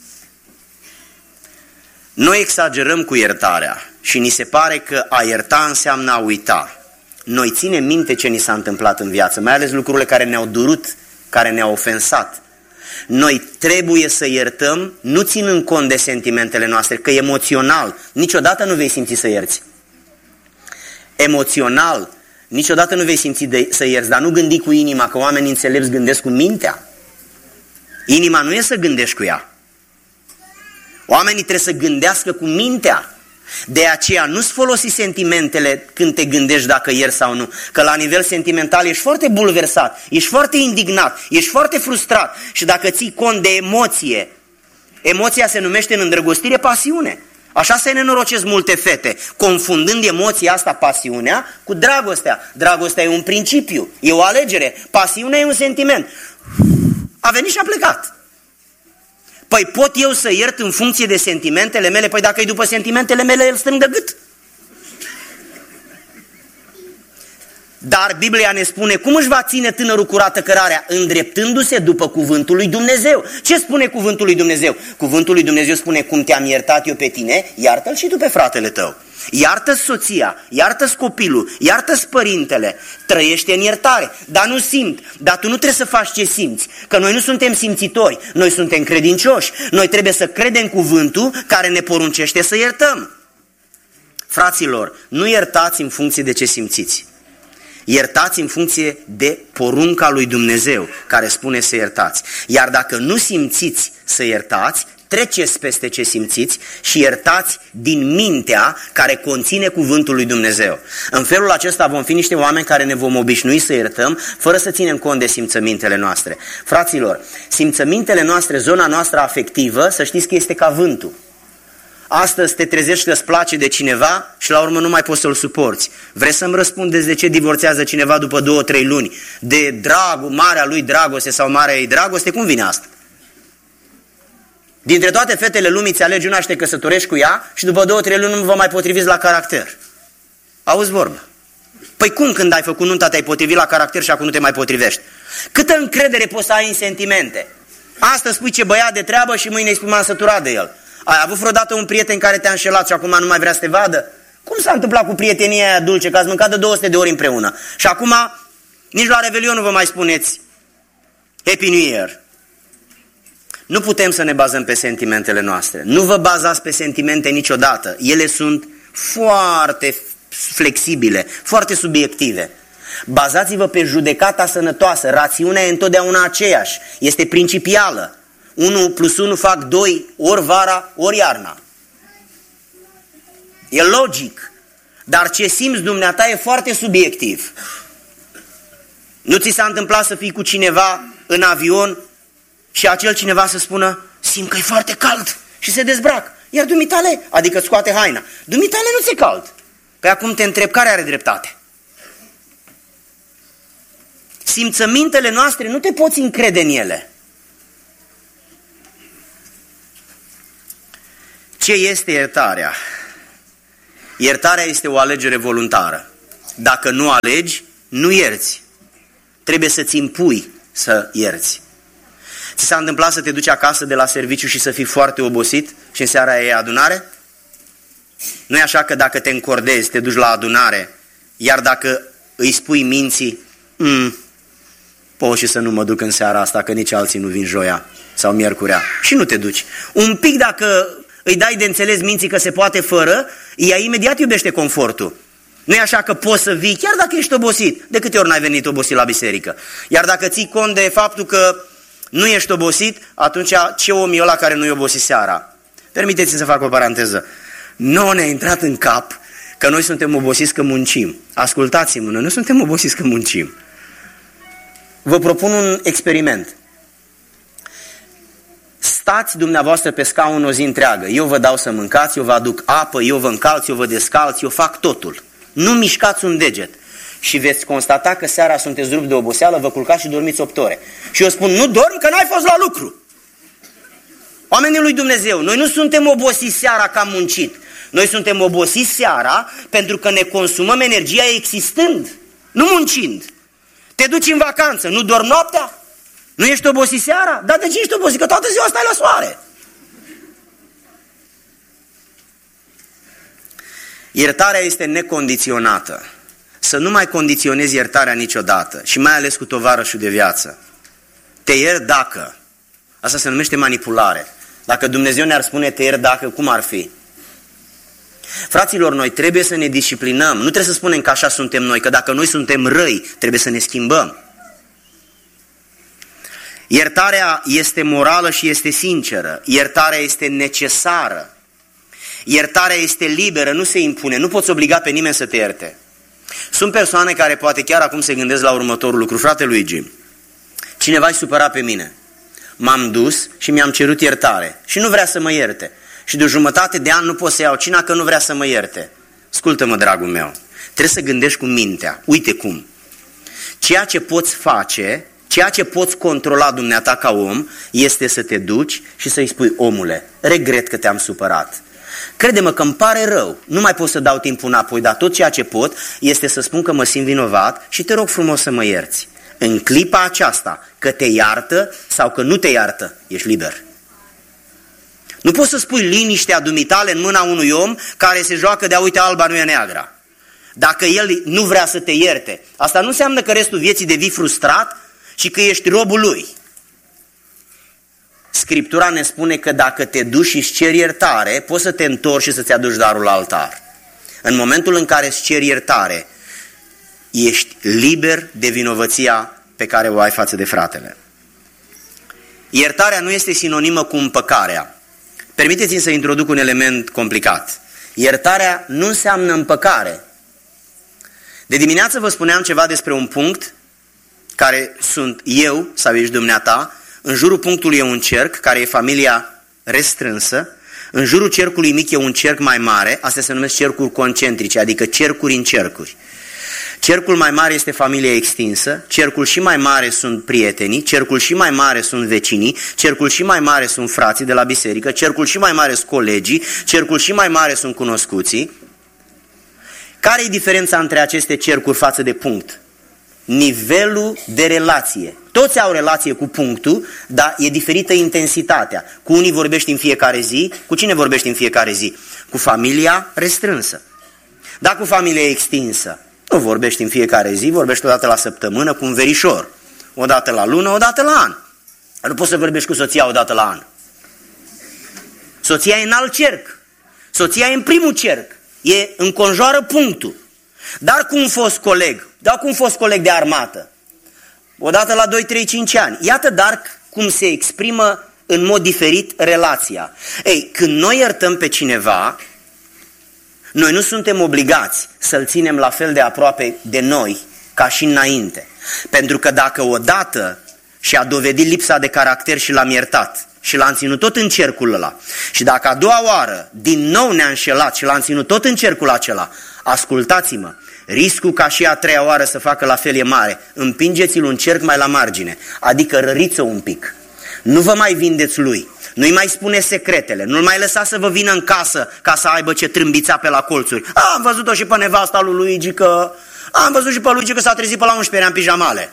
S1: Noi exagerăm cu iertarea și ni se pare că a ierta înseamnă a uita. Noi ținem minte ce ni s-a întâmplat în viață, mai ales lucrurile care ne-au durut, care ne-au ofensat. Noi trebuie să iertăm, nu ținând cont de sentimentele noastre, că emoțional niciodată nu vei simți să ierți. Emoțional niciodată nu vei simți de, să ierți, dar nu gândi cu inima, că oamenii înțelepți gândesc cu mintea. Inima nu e să gândești cu ea. Oamenii trebuie să gândească cu mintea. De aceea nu-ți folosi sentimentele când te gândești dacă ierți sau nu. Că la nivel sentimental ești foarte bulversat, ești foarte indignat, ești foarte frustrat. Și dacă ții cont de emoție, emoția se numește în îndrăgostire pasiune. Așa se nenorocesc multe fete, confundând emoția asta, pasiunea, cu dragostea. Dragostea e un principiu, e o alegere. Pasiunea e un sentiment. A venit și a plecat. Păi pot eu să iert în funcție de sentimentele mele? Păi dacă e după sentimentele mele, îl strâng de gât. Dar Biblia ne spune cum își va ține tânărul curată cărarea? Îndreptându-se după cuvântul lui Dumnezeu. Ce spune cuvântul lui Dumnezeu? Cuvântul lui Dumnezeu spune, cum te-am iertat eu pe tine, iartă-l și tu pe fratele tău. Iartă-ți soția, iartă-ți copilul, iartă-ți părintele, trăiește în iertare, dar nu simt, dar tu nu trebuie să faci ce simți, că noi nu suntem simțitori, noi suntem credincioși, noi trebuie să credem cuvântul care ne poruncește să iertăm. Fraților, nu iertați în funcție de ce simțiți, iertați în funcție de porunca lui Dumnezeu care spune să iertați, iar dacă nu simțiți să iertați, treceți peste ce simțiți și iertați din mintea care conține cuvântul lui Dumnezeu. În felul acesta vom fi niște oameni care ne vom obișnui să iertăm fără să ținem cont de simțămintele noastre. Fraților, simțămintele noastre, zona noastră afectivă, să știți că este ca vântul. Astăzi te trezești că îți place de cineva și la urmă nu mai poți să-l suporți. Vreți să-mi răspundeți de ce divorțează cineva după două, trei luni? De dragul, marea lui dragoste sau marea ei dragoste? Cum vine asta? Dintre toate fetele lumii ți alegi una și te căsătorești cu ea și după două, trei luni nu vă mai potriviți la caracter. Auzi vorbă. Păi cum când ai făcut nunta te-ai potrivit la caracter și acum nu te mai potrivești? Câtă încredere poți să ai în sentimente? Astăzi spui ce băiat de treabă și mâine îi spui m-am săturat de el. Ai avut vreodată un prieten care te-a înșelat și acum nu mai vrea să te vadă? Cum s-a întâmplat cu prietenia aia dulce, că ați mâncat de două sute de ori împreună? Și acum nici la Revelion nu vă mai spuneți Happy New Year. Nu putem să ne bazăm pe sentimentele noastre. Nu vă bazați pe sentimente niciodată. Ele sunt foarte flexibile, foarte subiective. Bazați-vă pe judecata sănătoasă. Rațiunea e întotdeauna aceeași. Este principială. unu plus unu fac doi, ori vara, ori iarna. E logic. Dar ce simți dumneata e foarte subiectiv. Nu ți s-a întâmplat să fii cu cineva în avion și acel cineva să spună, simt că e foarte cald și se dezbracă. Iar dumitale, adică scoate haina, dumitale nu ți-e cald. Păi acum te întreb, care are dreptate? Simțămintele noastre, nu te poți încrede în ele. Ce este iertarea? Iertarea este o alegere voluntară. Dacă nu alegi, nu ierți. Trebuie să-ți impui să ierți. Ți s-a întâmplat să te duci acasă de la serviciu și să fii foarte obosit și în seara e adunare? Nu e așa că dacă te încordezi, te duci la adunare, iar dacă îi spui minții, mm, pot și să nu mă duc în seara asta, că nici alții nu vin joia sau miercurea, și nu te duci. Un pic dacă îi dai de înțeles minții că se poate fără, ea imediat iubește confortul. Nu e așa că poți să vii, chiar dacă ești obosit. De câte ori n-ai venit obosit la biserică? Iar dacă ții cont de faptul că nu ești obosit, atunci ce om e ăla care nu e obosit seara? Permiteți-mi să fac o paranteză. Nu ne-a intrat în cap că noi suntem obosiți că muncim. Ascultați-mă, noi nu suntem obosiți că muncim. Vă propun un experiment. Stați dumneavoastră pe scaun o zi întreagă. Eu vă dau să mâncați, eu vă aduc apă, eu vă încalț, eu vă descalț, eu fac totul. Nu mișcați un deget. Și veți constata că seara sunteți rupt de oboseală, vă culcați și dormiți opt ore. Și eu spun, nu dormi că n-ai fost la lucru. Oamenii lui Dumnezeu, noi nu suntem obosiți seara că am muncit. Noi suntem obosiți seara pentru că ne consumăm energia existând, nu muncind. Te duci în vacanță, nu dormi noaptea? Nu ești obosit seara? Dar de ce ești obosit? Că toată ziua stai la soare. Iertarea este necondiționată. Să nu mai condiționezi iertarea niciodată și mai ales cu tovarășul de viață. Te iert dacă. Asta se numește manipulare. Dacă Dumnezeu ne-ar spune te iert dacă, cum ar fi? Fraților, noi trebuie să ne disciplinăm. Nu trebuie să spunem că așa suntem noi, că dacă noi suntem răi, trebuie să ne schimbăm. Iertarea este morală și este sinceră. Iertarea este necesară. Iertarea este liberă, nu se impune. Nu poți obliga pe nimeni să te ierte. Sunt persoane care poate chiar acum se gândesc la următorul lucru. Frate Luigi, cineva-i supărat pe mine. M-am dus și mi-am cerut iertare și nu vrea să mă ierte. Și de o jumătate de an nu pot să iau cina că nu vrea să mă ierte. Ascultă-mă, dragul meu, trebuie să gândești cu mintea. Uite cum. Ceea ce poți face, ceea ce poți controla dumneata ca om, este să te duci și să-i spui, omule, regret că te-am supărat. Crede-mă că îmi pare rău, nu mai pot să dau timpul înapoi, dar tot ceea ce pot este să spun că mă simt vinovat și te rog frumos să mă ierți. În clipa aceasta, că te iartă sau că nu te iartă, ești liber. Nu poți să spui liniștea dumitale în mâna unui om care se joacă de a uite alba nu e neagra. Dacă el nu vrea să te ierte, asta nu înseamnă că restul vieții devii frustrat și că ești robul lui. Scriptura ne spune că dacă te duci și îți ceri iertare, poți să te întorci și să-ți aduci darul la altar. În momentul în care îți ceri iertare, ești liber de vinovăția pe care o ai față de fratele. Iertarea nu este sinonimă cu împăcarea. Permiteți-mi să introduc un element complicat. Iertarea nu înseamnă împăcare. De dimineață vă spuneam ceva despre un punct care sunt eu sau ești dumneata. În jurul punctului e un cerc care e familia restrânsă. În jurul cercului mic e un cerc mai mare. Astea se numesc cercuri concentrice, adică cercuri în cercuri. Cercul mai mare este familia extinsă, cercul și mai mare sunt prietenii, cercul și mai mare sunt vecinii, cercul și mai mare sunt frații de la biserică, cercul și mai mare sunt colegii, cercul și mai mare sunt cunoscuții. Care e diferența între aceste cercuri față de punct? Nivelul de relație. Toți au relație cu punctul, dar e diferită intensitatea. Cu unii vorbești în fiecare zi, cu cine vorbești în fiecare zi? Cu familia restrânsă. Dar cu familia extinsă, nu vorbești în fiecare zi, vorbești odată la săptămână cu un verișor. Odată la lună, odată la an. Nu poți să vorbești cu soția odată la an. Soția e în alt cerc. Soția e în primul cerc. E înconjoară punctul. Dar cu un fost coleg, dar cu un fost coleg de armată, odată la doi, trei, cinci ani. Iată dar cum se exprimă în mod diferit relația. Ei, când noi iertăm pe cineva, noi nu suntem obligați să-l ținem la fel de aproape de noi ca și înainte. Pentru că dacă odată și a dovedit lipsa de caracter și l-am iertat. Și l-am ținut tot în cercul ăla. Și dacă a doua oară din nou ne-a înșelat și l-am ținut tot în cercul acela, ascultați-mă, riscul ca și a treia oară să facă la fel e mare. Împingeți-l un cerc mai la margine, adică răriți-o un pic. Nu vă mai vindeți lui, nu-i mai spune secretele, nu-l mai lăsa să vă vină în casă ca să aibă ce trâmbița pe la colțuri. A, am văzut-o și pe nevasta lui Luigi că... A, am văzut și pe Luigi că s-a trezit pe la unsprezece ani în pijamale.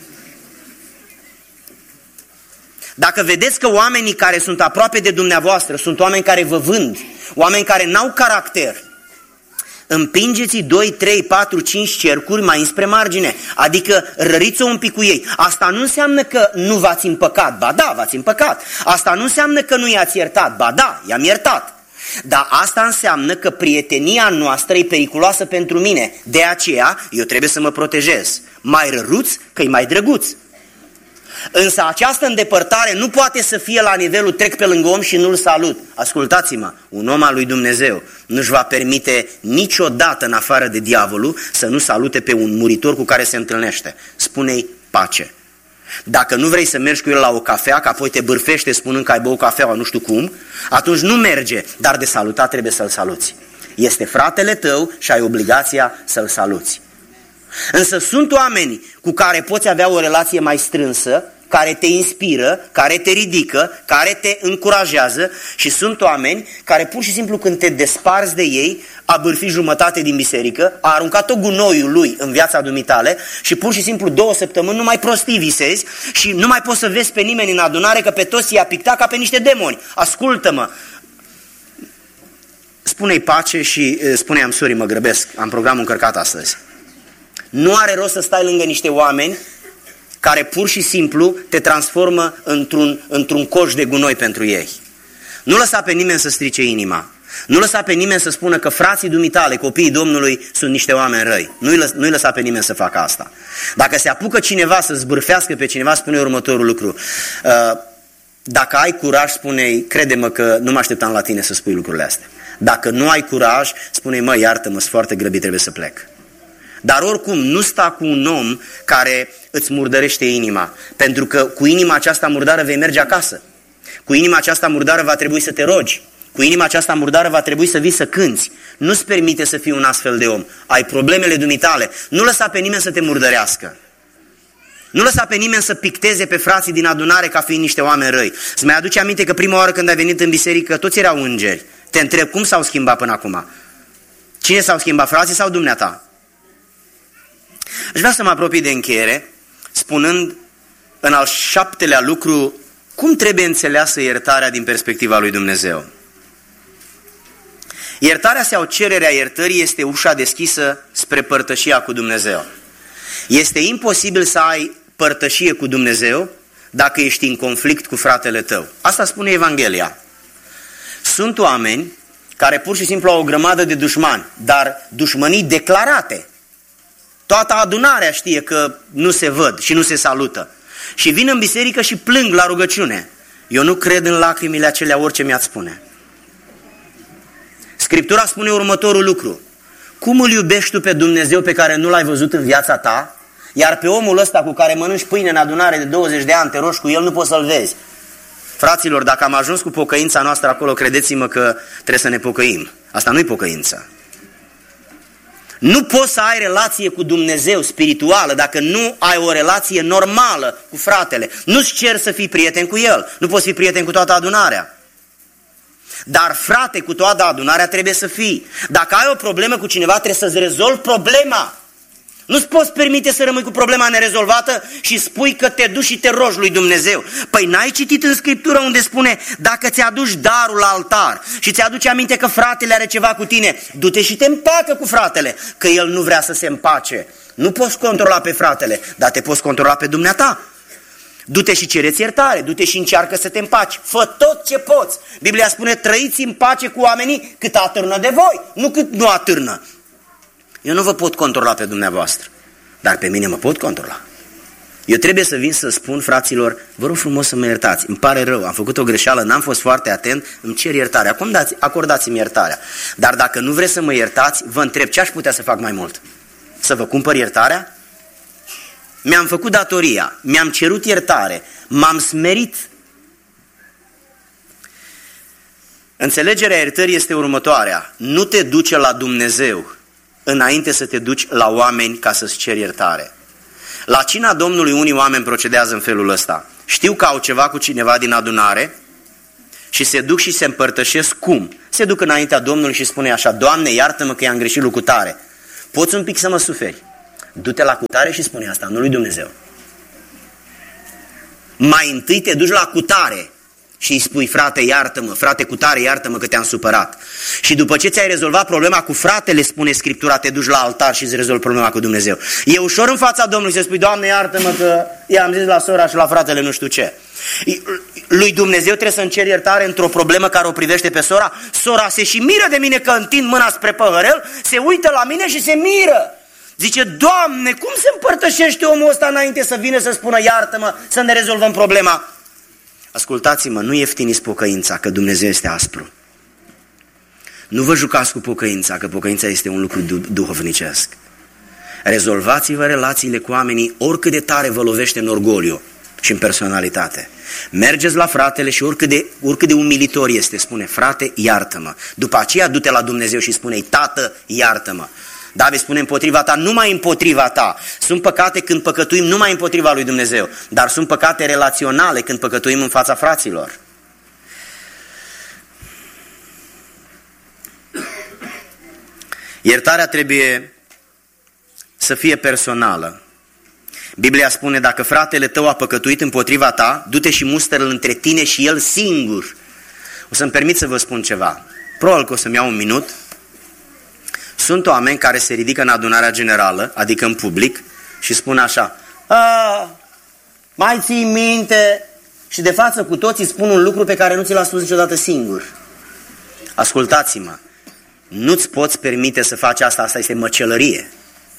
S1: Dacă vedeți că oamenii care sunt aproape de dumneavoastră sunt oameni care vă vând, oameni care n-au caracter, împingeți-i doi, trei, patru, cinci cercuri mai înspre margine, adică răriți-o un pic cu ei. Asta nu înseamnă că nu v-ați împăcat, ba da, v-ați împăcat. Asta nu înseamnă că nu i-ați iertat, ba da, i-am iertat. Dar asta înseamnă că prietenia noastră e periculoasă pentru mine, de aceea eu trebuie să mă protejez. Mai răruț că e mai drăguț. Însă această îndepărtare nu poate să fie la nivelul trec pe lângă om și nu-l salut. Ascultați-mă, un om al lui Dumnezeu nu-și va permite niciodată în afară de diavolul să nu salute pe un muritor cu care se întâlnește. Spune-i pace. Dacă nu vrei să mergi cu el la o cafea, că apoi te bârfește spunând că ai băut cafeaua nu știu cum, atunci nu merge, dar de salutat trebuie să-l saluți. Este fratele tău și ai obligația să-l saluți. Însă sunt oameni cu care poți avea o relație mai strânsă, care te inspiră, care te ridică, care te încurajează și sunt oameni care pur și simplu când te desparți de ei, a bârfit jumătate din biserică, a aruncat tot gunoiul lui în viața dumitale și pur și simplu două săptămâni nu mai prostii visezi și nu mai poți să vezi pe nimeni în adunare că pe toți i-a pictat ca pe niște demoni. Ascultă-mă! Spune-i pace și spune-i am sorry, mă grăbesc, am programul încărcat astăzi. Nu are rost să stai lângă niște oameni care pur și simplu te transformă într-un, într-un coș de gunoi pentru ei. Nu lăsa pe nimeni să strice inima. Nu lăsa pe nimeni să spună că frații dumitale, copiii Domnului, sunt niște oameni răi. Nu-i, lăs, nu-i lăsa pe nimeni să facă asta. Dacă se apucă cineva să zbârfească pe cineva, spune următorul lucru. Dacă ai curaj, spune-i, crede-mă că nu mă așteptam la tine să spui lucrurile astea. Dacă nu ai curaj, spune-i, mă, iartă-mă, sunt foarte grăbit, trebuie să plec. Dar oricum nu sta cu un om care îți murdărește inima, pentru că cu inima aceasta murdară vei merge acasă. Cu inima aceasta murdară va trebui să te rogi. Cu inima aceasta murdară va trebui să vii să cânți. Nu-ți permite să fii un astfel de om. Ai problemele dumitale. Nu lăsa pe nimeni să te murdărească. Nu lăsa pe nimeni să picteze pe frații din adunare ca fiind niște oameni răi. Îți mai aduce aminte că prima oară când ai venit în biserică toți erau îngeri. Te întreb, cum s-au schimbat până acum? Cine s-au schimbat, frații sau dumneata? Aș vrea să mă apropii de încheiere, spunând în al șaptelea lucru cum trebuie înțeleasă iertarea din perspectiva lui Dumnezeu. Iertarea sau cererea iertării este ușa deschisă spre părtășia cu Dumnezeu. Este imposibil să ai părtășie cu Dumnezeu dacă ești în conflict cu fratele tău. Asta spune Evanghelia. Sunt oameni care pur și simplu au o grămadă de dușmani, dar dușmănii declarate. Toată adunarea știe că nu se văd și nu se salută. Și vin în biserică și plâng la rugăciune. Eu nu cred în lacrimile acelea orice mi-ați spune. Scriptura spune următorul lucru. Cum îl iubești tu pe Dumnezeu pe care nu l-ai văzut în viața ta, iar pe omul ăsta cu care mănânci pâine în adunare de douăzeci de ani, te rogi cu el, nu poți să-l vezi. Fraților, dacă am ajuns cu pocăința noastră acolo, credeți-mă că trebuie să ne pocăim. Asta nu-i pocăință. Nu poți să ai relație cu Dumnezeu spirituală dacă nu ai o relație normală cu fratele. Nu-ți cer să fii prieten cu el. Nu poți fi prieten cu toată adunarea. Dar frate, cu toată adunarea trebuie să fii. Dacă ai o problemă cu cineva, trebuie să-ți rezolvi problema. Nu-ți poți permite să rămâi cu problema nerezolvată și spui că te duci și te rogi lui Dumnezeu. Păi n-ai citit în Scriptură unde spune, dacă ți-aduci darul la altar și ți-aduce aminte că fratele are ceva cu tine, du-te și te împacă cu fratele, că el nu vrea să se împace. Nu poți controla pe fratele, dar te poți controla pe dumneata. Du-te și cereți iertare, du-te și încearcă să te împaci. Fă tot ce poți. Biblia spune, trăiți în pace cu oamenii cât atârnă de voi, nu cât nu atârnă. Eu nu vă pot controla pe dumneavoastră, dar pe mine mă pot controla. Eu trebuie să vin să spun, fraților, vă rog frumos să mă iertați, îmi pare rău, am făcut o greșeală, n-am fost foarte atent, îmi cer iertare. Acum dați, acordați-mi iertarea. Dar dacă nu vreți să mă iertați, vă întreb ce aș putea să fac mai mult? Să vă cumpăr iertarea? mi-am făcut datoria, mi-am cerut iertare, m-am smerit. Înțelegerea iertării este următoarea: nu te duce la Dumnezeu înainte să te duci la oameni ca să-ți ceri iertare. La cina Domnului unii oameni procedează în felul ăsta. Știu că au ceva cu cineva din adunare și se duc și se împărtășesc cum? Se duc înaintea Domnului și spune așa: Doamne, iartă-mă că i-am greșit lui cutare. Poți un pic să mă suferi? Du-te la cutare și spune asta, nu lui Dumnezeu. Mai întâi te duci la cutare și îi spui: frate, iartă-mă, frate cutare, iartă-mă că te-am supărat. Și după ce ți-ai rezolvat problema cu fratele, spune Scriptura, te duci la altar și îți rezolvi problema cu Dumnezeu. E ușor în fața Domnului să spui: Doamne, iartă-mă că i-am zis la sora și la fratele nu știu ce. Lui Dumnezeu trebuie să-mi cer iertare într-o problemă care o privește pe sora. Sora se și miră de mine că întind mâna spre păhărel, se uită la mine și se miră. Zice: Doamne, cum se împărtășește omul ăsta înainte să vină să spună iartă-mă, să ne rezolvăm problema? Ascultați-mă, nu ieftiniți pocăința, că Dumnezeu este aspru. Nu vă jucați cu pocăința, că pocăința este un lucru duhovnicesc. Rezolvați-vă relațiile cu oamenii oricât de tare vă lovește în orgoliu și în personalitate. Mergeți la fratele și oricât de, oricât de umilitor este, spune: frate, iartă-mă. După aceea du-te la Dumnezeu și spune-i: tată, iartă-mă. David spune: împotriva ta, numai împotriva ta. Sunt păcate când păcătuim numai împotriva lui Dumnezeu, dar sunt păcate relaționale când păcătuim în fața fraților. Iertarea trebuie să fie personală. Biblia spune: dacă fratele tău a păcătuit împotriva ta, du-te și mustră-l între tine și el singur. O să-mi permit să vă spun ceva. Probabil că o să-mi iau un minut. Sunt oameni care se ridică în adunarea generală, adică în public, și spun așa: a, mai ții minte? Și de față cu toții spun un lucru pe care nu ți l-a spus niciodată singur. Ascultați-mă, nu-ți poți permite să faci asta, asta este măcelărie.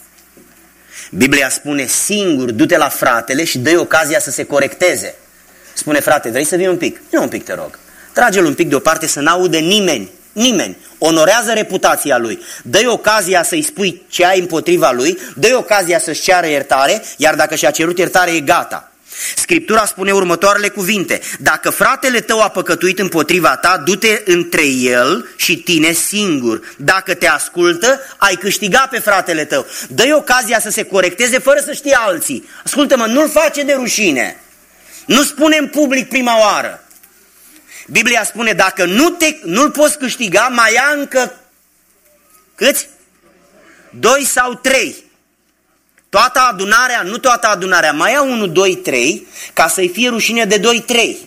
S1: Biblia spune: singur, du-te la fratele și dă-i ocazia să se corecteze. Spune: frate, vrei să vii un pic? Nu un pic, te rog. Trage-l un pic deoparte să n-audă nimeni. Nimeni. Onorează reputația lui. Dă-i ocazia să-i spui ce ai împotriva lui, dă-i ocazia să-și ceară iertare, iar dacă și-a cerut iertare, e gata. Scriptura spune următoarele cuvinte: dacă fratele tău a păcătuit împotriva ta, du-te între el și tine singur. Dacă te ascultă, ai câștigat pe fratele tău. Dă-i ocazia să se corecteze fără să știe alții. Ascultă-mă, nu-l face de rușine. Nu spune în public prima oară. Biblia spune: dacă nu te, nu-l poți câștiga, mai ia încă câți? Doi sau trei. Toată adunarea, nu toată adunarea, mai ia unu, doi, trei, ca să-i fie rușine de doi, trei.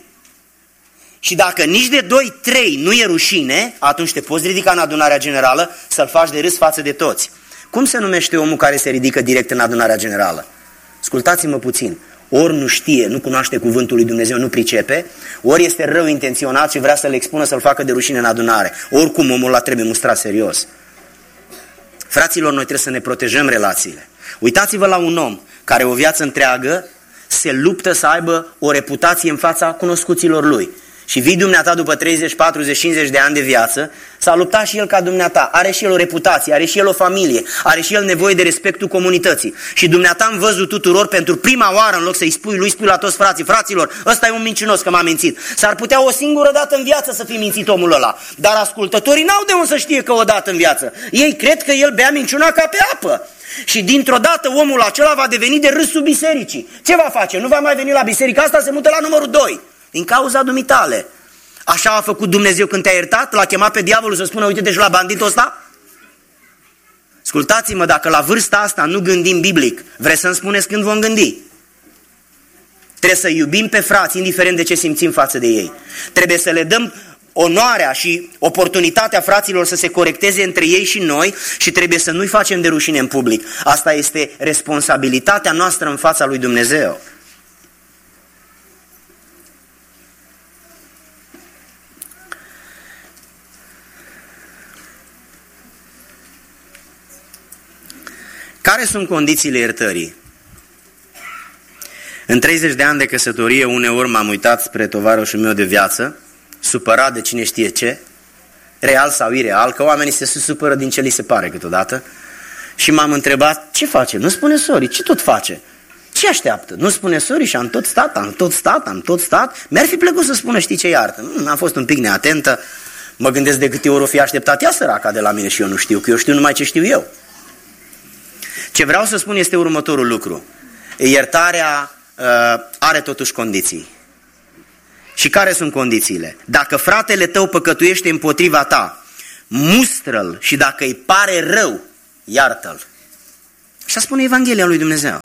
S1: Și dacă nici de doi, trei nu e rușine, atunci te poți ridica în adunarea generală să-l faci de râs față de toți. Cum se numește omul care se ridică direct în adunarea generală? Ascultați-mă puțin. Ori nu știe, nu cunoaște cuvântul lui Dumnezeu, nu pricepe, ori este rău intenționat și vrea să-l expună, să-l facă de rușine în adunare. Oricum omul ăla trebuie mustrat serios. Fraților, noi trebuie să ne protejăm relațiile. Uitați-vă la un om care o viață întreagă se luptă să aibă o reputație în fața cunoscuților lui. Și vii dumneata după treizeci, patruzeci, cincizeci de ani de viață, s-a luptat și el ca dumneata, are și el o reputație, are și el o familie, are și el nevoie de respectul comunității. Și dumneata în văzul tuturor, pentru prima oară, în loc să-i spui lui, spui la toți frații: fraților, ăsta e un mincinos că m-a mințit. S-ar putea o singură dată în viață să fi mințit omul ăla, dar ascultătorii n-au de unde să știe că o dată în viață. Ei cred că el bea minciuna ca pe apă. Și dintr-o dată omul acela va deveni de râsul bisericii. Ce va face? Nu va mai veni la biserica asta, se mută la numărul doi. Din cauza dumitale. Așa a făcut Dumnezeu când te-a iertat? L-a chemat pe diavolul să spună: uite-te și la banditul ăsta? Ascultați-mă, dacă la vârsta asta nu gândim biblic, vreți să-mi spuneți când vom gândi? Trebuie să iubim pe frați, indiferent de ce simțim față de ei. Trebuie să le dăm onoarea și oportunitatea fraților să se corecteze între ei și noi și trebuie să nu-i facem de rușine în public. Asta este responsabilitatea noastră în fața lui Dumnezeu. Care sunt condițiile iertării? În treizeci de ani de căsătorie, uneori m-am uitat spre tovarășul meu de viață, supărat de cine știe ce, real sau ireal, că oamenii se supără din ce li se pare câteodată, și m-am întrebat: ce face? Nu spune sorry, ce tot face? Ce așteaptă? Nu spune sori și am tot stat, am tot stat, am tot stat. Mi-ar fi plăcut să spună, știi ce, iartă. Am fost un pic neatentă. Mă gândesc de câte ori o fi așteptat ea săraca de la mine și eu nu știu, că eu știu numai ce știu eu. Ce vreau să spun este următorul lucru. Iertarea uh, are totuși condiții. Și care sunt condițiile? Dacă fratele tău păcătuiește împotriva ta, mustră-l și dacă îi pare rău, iartă-l. Așa spune Evanghelia lui Dumnezeu.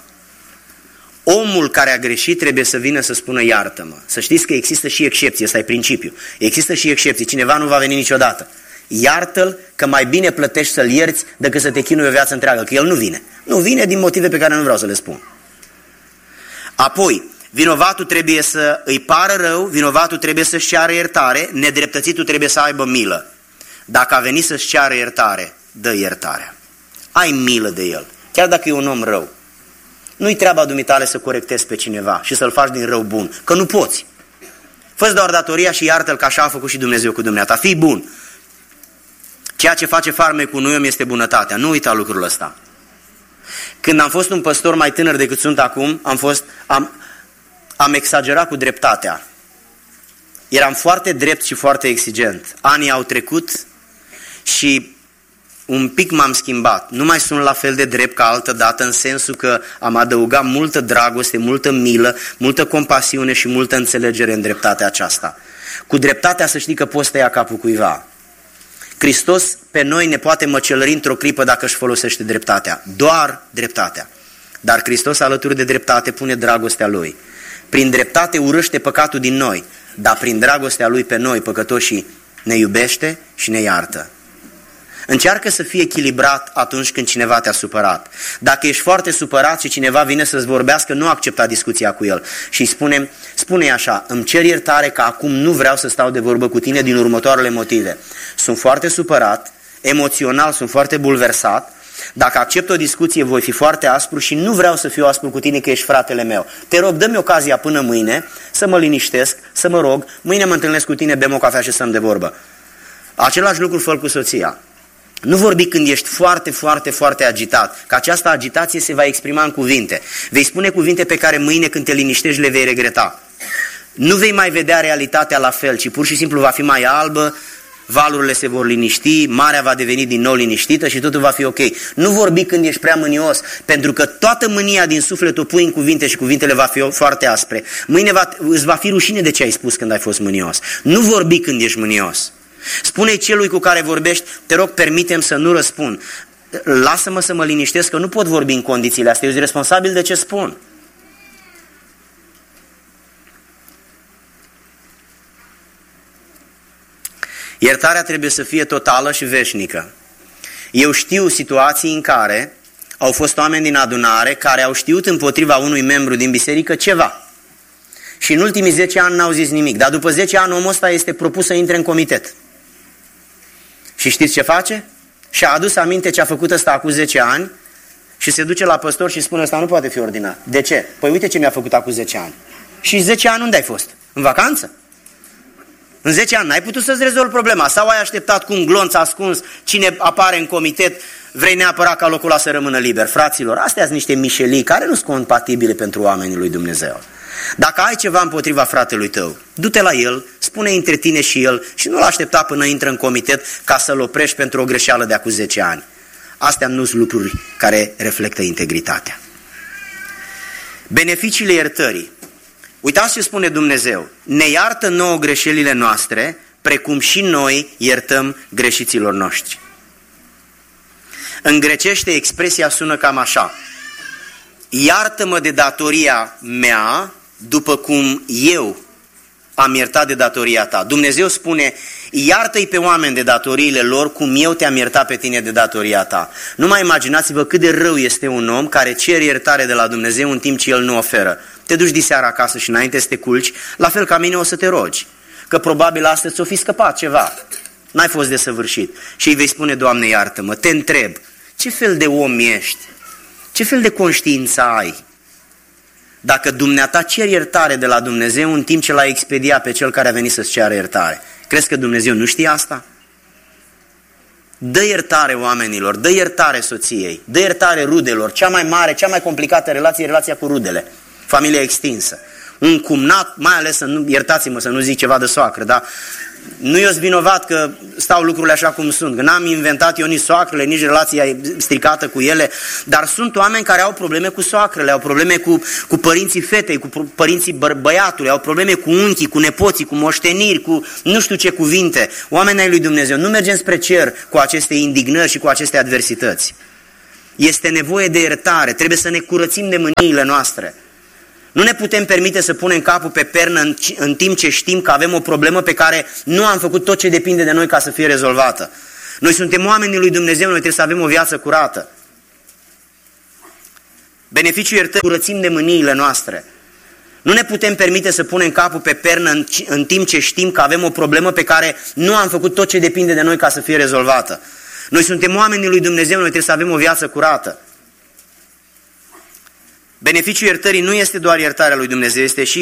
S1: Omul care a greșit trebuie să vină să spună iartă-mă. Să știți că există și excepții, ăsta e principiul. Există și excepții, cineva nu va veni niciodată. Iartă-l că mai bine plătești să-l ierți decât să te chinui o viață întreagă, că el nu vine. Nu vine din motive pe care nu vreau să le spun. Apoi, vinovatul trebuie să îi pară rău, vinovatul trebuie să-și ceară iertare, nedreptățitul trebuie să aibă milă. Dacă a venit să-și ceară iertare, dă iertarea. Ai milă de el, chiar dacă e un om rău. Nu-i treaba dumitale să corectezi pe cineva și să-l faci din rău bun, că nu poți. Fă-ți doar datoria și iartă-l ca așa a făcut și Dumnezeu cu dumneata. Fii bun. Ceea ce face farmecul unui om este bunătatea. Nu uita lucrul ăsta. Când am fost un păstor mai tânăr decât sunt acum, am, fost, am, am exagerat cu dreptatea. Eram foarte drept și foarte exigent. Anii au trecut și un pic m-am schimbat. Nu mai sunt la fel de drept ca altă dată, în sensul că am adăugat multă dragoste, multă milă, multă compasiune și multă înțelegere în dreptatea aceasta. Cu dreptatea să știi că poți tăia capul cuiva. Hristos pe noi ne poate măcelări într-o clipă dacă își folosește dreptatea. Doar dreptatea. Dar Hristos alături de dreptate pune dragostea Lui. Prin dreptate urăște păcatul din noi, dar prin dragostea Lui pe noi, păcătoșii, ne iubește și ne iartă. Încearcă să fii echilibrat atunci când cineva te-a supărat. Dacă ești foarte supărat și cineva vine să-ți vorbească, nu accepta discuția cu el. Și spune, spune așa, îmi cer iertare că acum nu vreau să stau de vorbă cu tine din următoarele motive. Sunt foarte supărat, emoțional sunt foarte bulversat, dacă accept o discuție voi fi foarte aspru și nu vreau să fiu aspru cu tine că ești fratele meu. Te rog, dă-mi ocazia până mâine să mă liniștesc, să mă rog, mâine mă întâlnesc cu tine, bem o cafea și stăm de vorbă. Același lucru fă cu soția. Nu vorbi când ești foarte, foarte, foarte agitat, că această agitație se va exprima în cuvinte. Vei spune cuvinte pe care mâine când te liniștești le vei regreta. Nu vei mai vedea realitatea la fel, ci pur și simplu va fi mai albă, valurile se vor liniști, marea va deveni din nou liniștită și totul va fi ok. Nu vorbi când ești prea mânios, pentru că toată mânia din suflet o pui în cuvinte și cuvintele va fi foarte aspre. Mâine va, îți va fi rușine de ce ai spus când ai fost mânios. Nu vorbi când ești mânios. Spune celui cu care vorbești, te rog, permite-mi să nu răspund. Lasă-mă să mă liniștesc, că nu pot vorbi în condițiile astea, eu sunt responsabil de ce spun. Iertarea trebuie să fie totală și veșnică. Eu știu situații în care au fost oameni din adunare care au știut împotriva unui membru din biserică ceva. Și în ultimii zece ani n-au zis nimic, dar după zece ani omul ăsta este propus să intre în comitet. Și știți ce face? Și-a adus aminte ce a făcut ăsta acum zece ani și se duce la păstor și spune, ăsta nu poate fi ordinat. De ce? Păi uite ce mi-a făcut acum zece ani. Și zece ani unde ai fost? În vacanță? În zece ani n-ai putut să-ți rezolvi problema sau ai așteptat cu un glonț ascuns cine apare în comitet, vrei neapărat ca locul ăla să rămână liber. Fraților, astea sunt niște mișelii care nu sunt compatibile pentru oamenii lui Dumnezeu. Dacă ai ceva împotriva fratelui tău, du-te la el, spune între tine și el și nu-l aștepta până intră în comitet ca să-l oprești pentru o greșeală de acum zece ani. Astea nu sunt lucruri care reflectă integritatea. Beneficiile iertării. Uitați ce spune Dumnezeu. Ne iartă nouă greșelile noastre, precum și noi iertăm greșiților noștri. În grecește expresia sună cam așa. Iartă-mă de datoria mea după cum eu am iertat de datoria ta. Dumnezeu spune, iartă-i pe oameni de datoriile lor cum eu te-am iertat pe tine de datoria ta. Nu mai imaginați-vă cât de rău este un om care cere iertare de la Dumnezeu în timp ce el nu oferă. Te duci diseară acasă și înainte să te culci, la fel ca mine o să te rogi. Că probabil astăzi ți-o fi scăpat ceva. N-ai fost desăvârșit. Și îi vei spune, Doamne, iartă-mă, te întreb, ce fel de om ești? Ce fel de conștiință ai? Dacă dumneata ceri iertare de la Dumnezeu în timp ce l-a expediat pe cel care a venit să-ți ceară iertare, crezi că Dumnezeu nu știe asta? Dă iertare oamenilor, dă iertare soției, dă iertare rudelor. Cea mai mare, cea mai complicată relație e relația cu rudele, familia extinsă. Un cumnat, mai ales, să nu, iertați-mă să nu zic ceva de soacră, dar nu eu-s vinovat că stau lucrurile așa cum sunt, că n-am inventat eu nici soacrele, nici relația stricată cu ele, dar sunt oameni care au probleme cu soacrele, au probleme cu, cu părinții fetei, cu părinții bă, băiatului, au probleme cu unchii, cu nepoții, cu moșteniri, cu nu știu ce cuvinte. Oamenii ai lui Dumnezeu, nu mergem spre cer cu aceste indignări și cu aceste adversități. Este nevoie de iertare, trebuie să ne curățim de mâniile noastre. Nu ne putem permite să punem capul pe pernă în, în timp ce știm că avem o problemă pe care nu am făcut tot ce depinde de noi ca să fie rezolvată. Noi suntem oamenii lui Dumnezeu, noi trebuie să avem o viață curată. Beneficiul iertării, curățim de mâniile noastre. Nu ne putem permite să punem capul pe pernă în, în timp ce știm că avem o problemă pe care nu am făcut tot ce depinde de noi ca să fie rezolvată. Noi suntem oamenii lui Dumnezeu, noi trebuie să avem o viață curată. Beneficiul iertării nu este doar iertarea lui Dumnezeu, este și